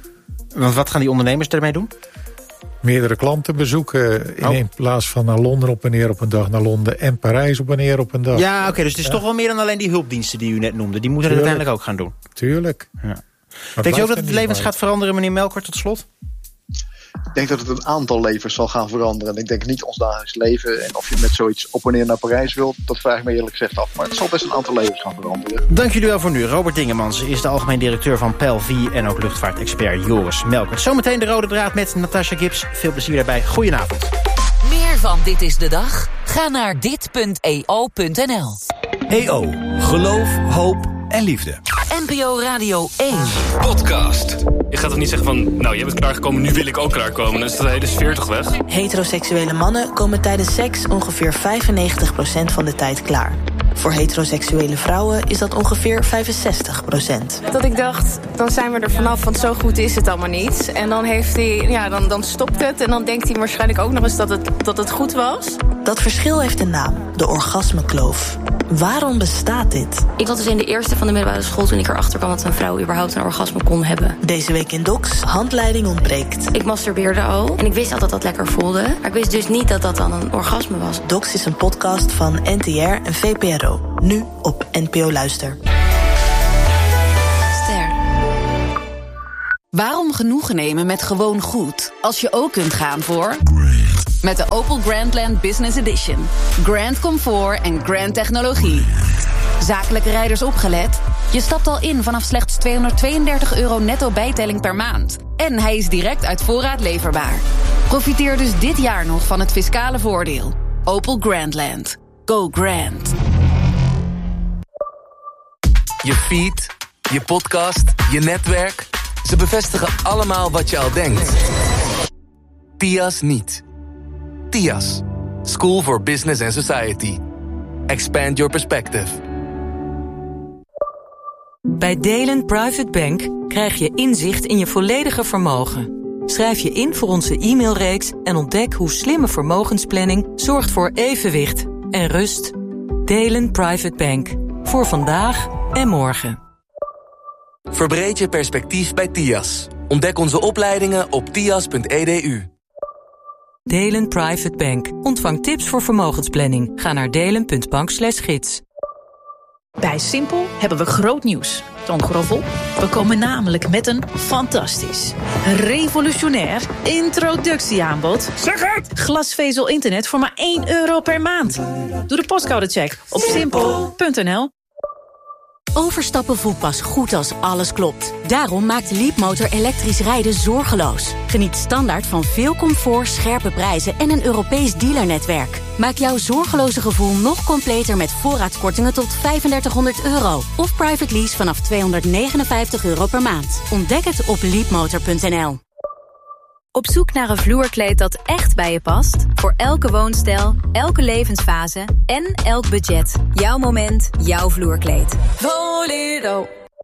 Want wat gaan die ondernemers ermee doen? Meerdere klanten bezoeken. In plaats van naar Londen op en neer op een dag, naar Londen en Parijs op en neer op een dag. Ja, oké, dus het is toch wel meer dan alleen die hulpdiensten die u net noemde. Die moeten het uiteindelijk ook gaan doen. Tuurlijk. Ja. Denkt u ook dat het levens gaat veranderen, meneer Melkert, tot slot? Ik denk dat het een aantal levens zal gaan veranderen. Ik denk niet ons dagelijks leven. En of je met zoiets op en neer naar Parijs wilt, dat vraag ik me eerlijk gezegd af. Maar het zal best een aantal levens gaan veranderen. Dank jullie wel voor nu. Robert Dingemans is de algemeen directeur van PEL-V en ook luchtvaartexpert Joris Melkert. Zometeen de rode draad met Natasha Gibbs. Veel plezier daarbij. Goedenavond. Meer van Dit is de Dag? Ga naar dit.eo.nl. EO. Geloof, hoop en liefde. NPO Radio 1. Podcast. Je gaat toch niet zeggen van, nou, je bent klaargekomen, nu wil ik ook klaarkomen. Dan is de hele sfeer toch weg? Heteroseksuele mannen komen tijdens seks ongeveer 95% van de tijd klaar. Voor heteroseksuele vrouwen is dat ongeveer 65%. Dat ik dacht, dan zijn we er vanaf, want zo goed is het allemaal niet. En dan heeft hij, dan stopt het. En dan denkt hij waarschijnlijk ook nog eens dat het goed was. Dat verschil heeft een naam, de orgasmekloof. Waarom bestaat dit? Ik was dus in de eerste van de middelbare school toen ik erachter kwam dat een vrouw überhaupt een orgasme kon hebben. Deze week in Docs, handleiding ontbreekt. Ik masturbeerde al en ik wist altijd dat dat lekker voelde. Maar ik wist dus niet dat dat dan een orgasme was. Docs is een podcast van NTR en VPRO. Nu op NPO Luister. Ster. Waarom genoegen nemen met gewoon goed, als je ook kunt gaan voor... Met de Opel Grandland Business Edition. Grand comfort en grand technologie. Zakelijke rijders opgelet. Je stapt al in vanaf slechts €232 netto bijtelling per maand. En hij is direct uit voorraad leverbaar. Profiteer dus dit jaar nog van het fiscale voordeel. Opel Grandland. Go grand. Je feed, je podcast, je netwerk. Ze bevestigen allemaal wat je al denkt. TIAS niet. TIAS. School for Business and Society. Expand your perspective. Bij Delen Private Bank krijg je inzicht in je volledige vermogen. Schrijf je in voor onze e-mailreeks en ontdek hoe slimme vermogensplanning zorgt voor evenwicht en rust. Delen Private Bank. Voor vandaag en morgen. Verbreed je perspectief bij TIAS. Ontdek onze opleidingen op tias.edu. Delen Private Bank. Ontvang tips voor vermogensplanning. Ga naar delen.bank/gids. Bij Simpel hebben we groot nieuws. Toon Groffel. We komen namelijk met een fantastisch, revolutionair introductieaanbod. Zeg het! Glasvezel internet voor maar €1 per maand. Doe de postcodecheck op simpel.nl. Overstappen voelt pas goed als alles klopt. Daarom maakt Leapmotor elektrisch rijden zorgeloos. Geniet standaard van veel comfort, scherpe prijzen en een Europees dealernetwerk. Maak jouw zorgeloze gevoel nog completer met voorraadskortingen tot €3500. Of private lease vanaf €259 per maand. Ontdek het op leapmotor.nl. Op zoek naar een vloerkleed dat echt bij je past? Voor elke woonstijl, elke levensfase en elk budget. Jouw moment, jouw vloerkleed. Voledo.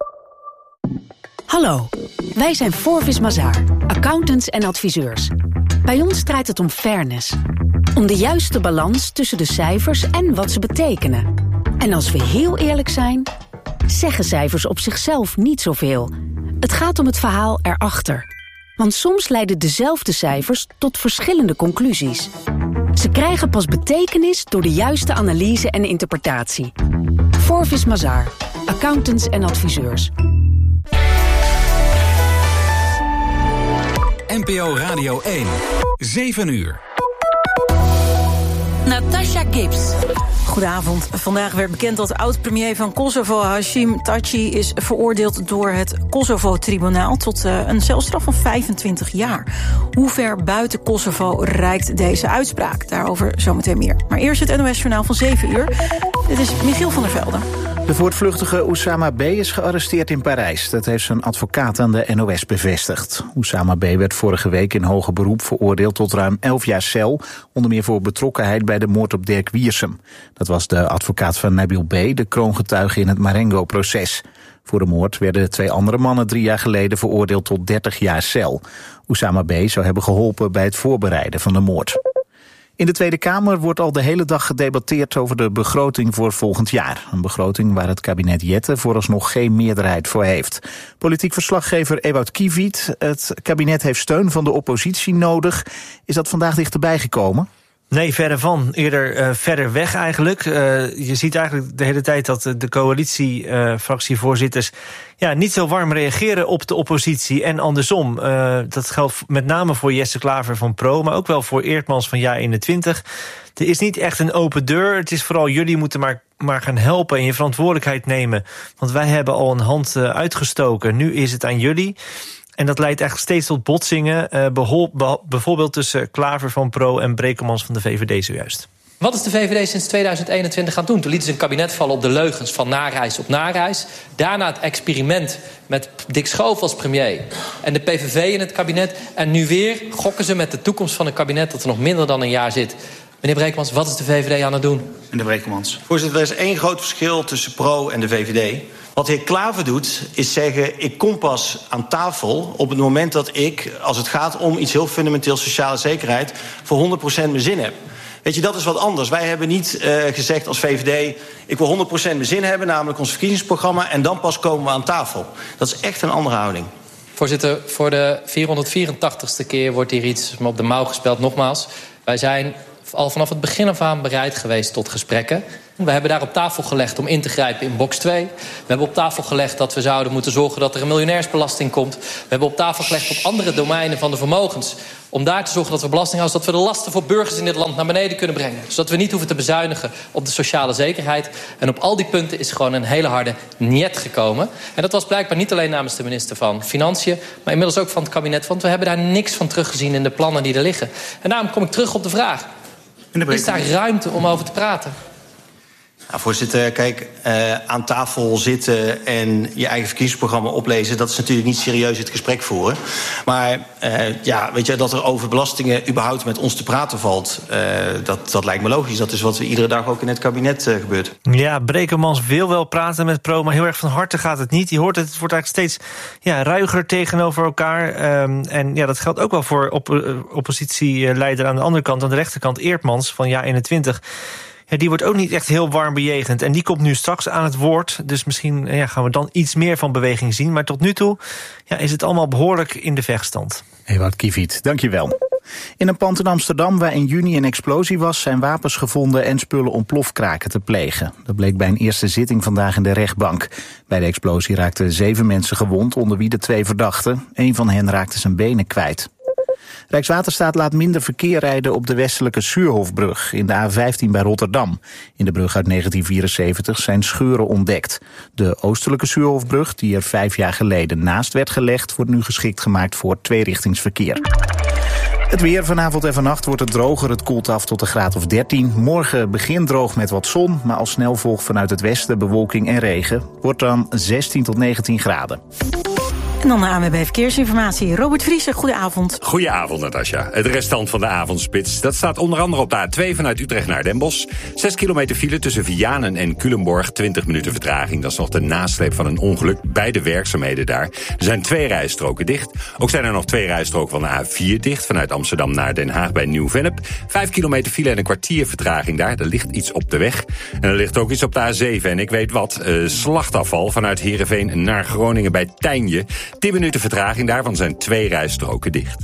Hallo, wij zijn Forvis Mazars, accountants en adviseurs. Bij ons draait het om fairness. Om de juiste balans tussen de cijfers en wat ze betekenen. En als we heel eerlijk zijn, zeggen cijfers op zichzelf niet zoveel. Het gaat om het verhaal erachter. Want soms leiden dezelfde cijfers tot verschillende conclusies. Ze krijgen pas betekenis door de juiste analyse en interpretatie. Forvis Mazars, accountants en adviseurs. NPO Radio 1. 7 uur. Natasha Gibbs. Goedenavond. Vandaag werd bekend dat oud-premier van Kosovo, Hashim Thaçi, is veroordeeld door het Kosovo-tribunaal tot een celstraf van 25 jaar. Hoe ver buiten Kosovo reikt deze uitspraak? Daarover zometeen meer. Maar eerst het NOS-journaal van 7 uur. Dit is Michiel van der Velde. De voortvluchtige Oussama B. is gearresteerd in Parijs. Dat heeft zijn advocaat aan de NOS bevestigd. Oussama B. werd vorige week in hoger beroep veroordeeld tot ruim 11 jaar cel, onder meer voor betrokkenheid bij de moord op Dirk Wiersum. Dat was de advocaat van Nabil B., de kroongetuige in het Marengo-proces. Voor de moord werden 2 andere mannen 3 jaar geleden veroordeeld tot 30 jaar cel. Oussama B. zou hebben geholpen bij het voorbereiden van de moord. In de Tweede Kamer wordt al de hele dag gedebatteerd over de begroting voor volgend jaar. Een begroting waar het kabinet Jette vooralsnog geen meerderheid voor heeft. Politiek verslaggever Ewout Kiviet. Het kabinet heeft steun van de oppositie nodig. Is dat vandaag dichterbij gekomen? Nee, verre van. Eerder verder weg eigenlijk. Je ziet eigenlijk de hele tijd dat de coalitiefractievoorzitters niet zo warm reageren op de oppositie en andersom. Dat geldt met name voor Jesse Klaver van Pro, maar ook wel voor Eertmans van JA21. Er is niet echt een open deur. Het is vooral jullie moeten maar gaan helpen en je verantwoordelijkheid nemen. Want wij hebben al een hand uitgestoken. Nu is het aan jullie. En dat leidt eigenlijk steeds tot botsingen. Bijvoorbeeld tussen Klaver van Pro en Brekelmans van de VVD zojuist. Wat is de VVD sinds 2021 gaan doen? Toen lieten ze een kabinet vallen op de leugens van nareis op nareis. Daarna het experiment met Dick Schoof als premier en de PVV in het kabinet. En nu weer gokken ze met de toekomst van een kabinet dat er nog minder dan een jaar zit. Meneer Brekelmans, wat is de VVD aan het doen? Meneer Brekelmans. Voorzitter, er is één groot verschil tussen Pro en de VVD. Wat de heer Klaver doet, is zeggen, ik kom pas aan tafel op het moment dat ik, als het gaat om iets heel fundamenteel sociale zekerheid, voor 100% mijn zin heb. Weet je, dat is wat anders. Wij hebben niet gezegd als VVD, ik wil 100% mijn zin hebben, namelijk ons verkiezingsprogramma, en dan pas komen we aan tafel. Dat is echt een andere houding. Voorzitter, voor de 484ste keer wordt hier iets op de mouw gespeld. Nogmaals, wij zijn al vanaf het begin af aan bereid geweest tot gesprekken. We hebben daar op tafel gelegd om in te grijpen in box 2. We hebben op tafel gelegd dat we zouden moeten zorgen dat er een miljonairsbelasting komt. We hebben op tafel gelegd op andere domeinen van de vermogens, om daar te zorgen dat we belastinghouders, dat we de lasten voor burgers in dit land naar beneden kunnen brengen. Zodat we niet hoeven te bezuinigen op de sociale zekerheid. En op al die punten is gewoon een hele harde niet gekomen. En dat was blijkbaar niet alleen namens de minister van Financiën, maar inmiddels ook van het kabinet. Want we hebben daar niks van teruggezien in de plannen die er liggen. En daarom kom ik terug op de vraag. Is daar ruimte om over te praten? Nou, voorzitter, kijk, aan tafel zitten en je eigen verkiezingsprogramma oplezen, dat is natuurlijk niet serieus het gesprek voeren. Maar weet je, dat er over belastingen überhaupt met ons te praten valt, dat lijkt me logisch. Dat is wat iedere dag ook in het kabinet gebeurt. Ja, Brekelmans wil wel praten met Pro, maar heel erg van harte gaat het niet. Je hoort het wordt eigenlijk steeds ruiger tegenover elkaar. En dat geldt ook wel voor oppositieleider aan de andere kant, aan de rechterkant, Eertmans van JA21. Ja, die wordt ook niet echt heel warm bejegend. En die komt nu straks aan het woord. Dus misschien gaan we dan iets meer van beweging zien. Maar tot nu toe is het allemaal behoorlijk in de vechtstand. Ewout Kiviet, dankjewel. In een pand in Amsterdam waar in juni een explosie was, zijn wapens gevonden en spullen om plofkraken te plegen. Dat bleek bij een eerste zitting vandaag in de rechtbank. Bij de explosie raakten 7 mensen gewond, onder wie de 2 verdachten. 1 van hen raakte zijn benen kwijt. Rijkswaterstaat laat minder verkeer rijden op de westelijke Suurhofbrug in de A15 bij Rotterdam. In de brug uit 1974 zijn scheuren ontdekt. De oostelijke Suurhofbrug, die er 5 jaar geleden naast werd gelegd, wordt nu geschikt gemaakt voor tweerichtingsverkeer. Het weer vanavond en vannacht wordt het droger. Het koelt af tot een graad of 13. Morgen begint droog met wat zon, maar al snel volgt vanuit het westen bewolking en regen. Wordt dan 16 tot 19 graden. En dan de ANWB Verkeersinformatie. Robert Vriezer, goedenavond. Goedenavond, Natasja. Het restant van de avondspits. Dat staat onder andere op de A2 vanuit Utrecht naar Den Bosch. 6 kilometer file tussen Vianen en Culemborg. 20 minuten vertraging. Dat is nog de nasleep van een ongeluk bij de werkzaamheden daar. Er zijn 2 rijstroken dicht. Ook zijn er nog 2 rijstroken van de A4 dicht. Vanuit Amsterdam naar Den Haag bij Nieuw-Vennep. 5 kilometer file en een kwartier vertraging daar. Er ligt iets op de weg. En er ligt ook iets op de A7. En ik weet wat. Slachtafval vanuit Heerenveen naar Groningen bij Tijnje. 10 minuten vertraging, daarvan zijn 2 rijstroken dicht.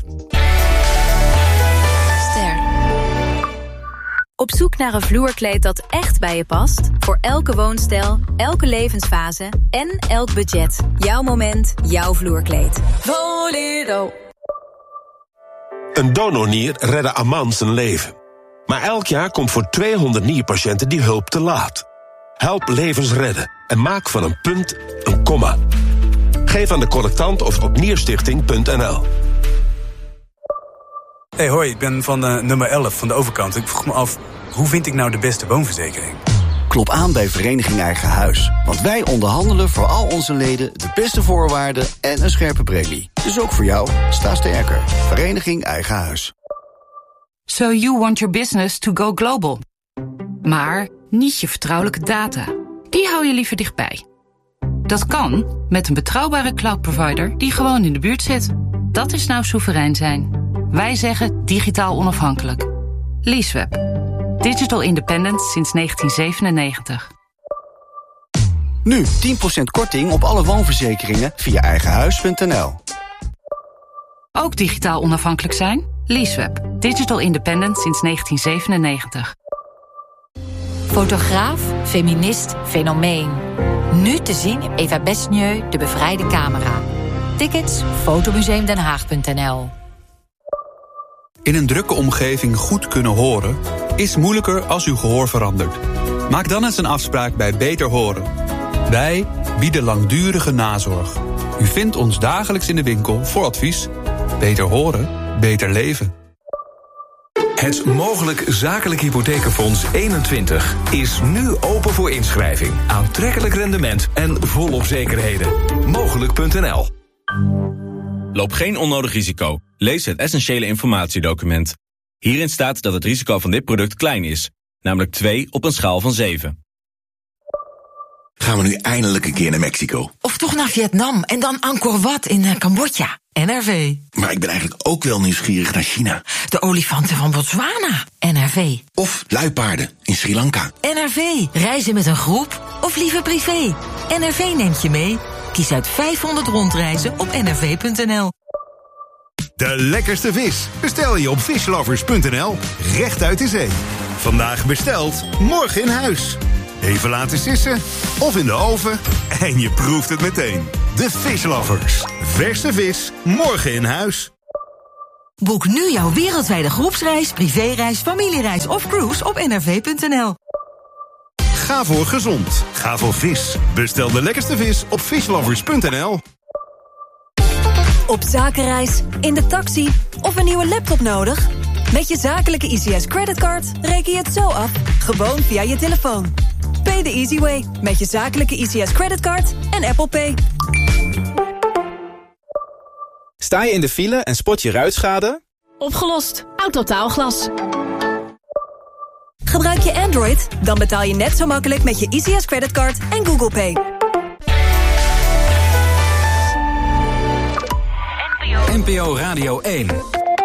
Ster. Op zoek naar een vloerkleed dat echt bij je past? Voor elke woonstijl, elke levensfase en elk budget. Jouw moment, jouw vloerkleed. Volero. Een donornier redde Aman zijn leven. Maar elk jaar komt voor 200 nierpatiënten die hulp te laat. Help levens redden en maak van een punt een komma. Geef aan de collectant of op nierstichting.nl. Hey, hoi, ik ben van nummer 11 van de overkant. Ik vroeg me af, hoe vind ik nou de beste woonverzekering? Klop aan bij Vereniging Eigen Huis. Want wij onderhandelen voor al onze leden de beste voorwaarden en een scherpe premie. Dus ook voor jou, sta sterker. Vereniging Eigen Huis. So you want your business to go global. Maar niet je vertrouwelijke data. Die hou je liever dichtbij. Dat kan met een betrouwbare cloud-provider die gewoon in de buurt zit. Dat is nou soeverein zijn. Wij zeggen digitaal onafhankelijk. Leaseweb. Digital independent sinds 1997. Nu 10% korting op alle woonverzekeringen via eigenhuis.nl. Ook digitaal onafhankelijk zijn? Leaseweb. Digital independent sinds 1997. Fotograaf, feminist, fenomeen. Nu te zien in Eva Besnieu, De Bevrijde Camera. Tickets, fotomuseumdenhaag.nl. In een drukke omgeving goed kunnen horen is moeilijker als uw gehoor verandert. Maak dan eens een afspraak bij Beter Horen. Wij bieden langdurige nazorg. U vindt ons dagelijks in de winkel voor advies. Beter horen, beter leven. Het Mogelijk Zakelijk Hypothekenfonds 21 is nu open voor inschrijving. Aantrekkelijk rendement en volop zekerheden. Mogelijk.nl. Loop geen onnodig risico. Lees het essentiële informatiedocument. Hierin staat dat het risico van dit product klein is. Namelijk 2 op een schaal van 7. Gaan we nu eindelijk een keer naar Mexico? Of toch naar Vietnam en dan Angkor Wat in Cambodja. NRV. Maar ik ben eigenlijk ook wel nieuwsgierig naar China. De olifanten van Botswana. NRV. Of luipaarden in Sri Lanka. NRV. Reizen met een groep of liever privé. NRV neemt je mee. Kies uit 500 rondreizen op nrv.nl. De lekkerste vis bestel je op fishlovers.nl. Recht uit de zee. Vandaag besteld, morgen in huis. Even laten sissen of in de oven en je proeft het meteen. De Fishlovers. Verse vis, morgen in huis. Boek nu jouw wereldwijde groepsreis, privéreis, familiereis of cruise op nrv.nl. Ga voor gezond. Ga voor vis. Bestel de lekkerste vis op fishlovers.nl. Op zakenreis, in de taxi of een nieuwe laptop nodig? Met je zakelijke ICS creditcard reken je het zo af, gewoon via je telefoon. Pay the easy way met je zakelijke ICS creditcard en Apple Pay. Sta je in de file en spot je ruitschade? Opgelost. Autotaalglas. Gebruik je Android? Dan betaal je net zo makkelijk met je ICS creditcard en Google Pay. NPO Radio 1.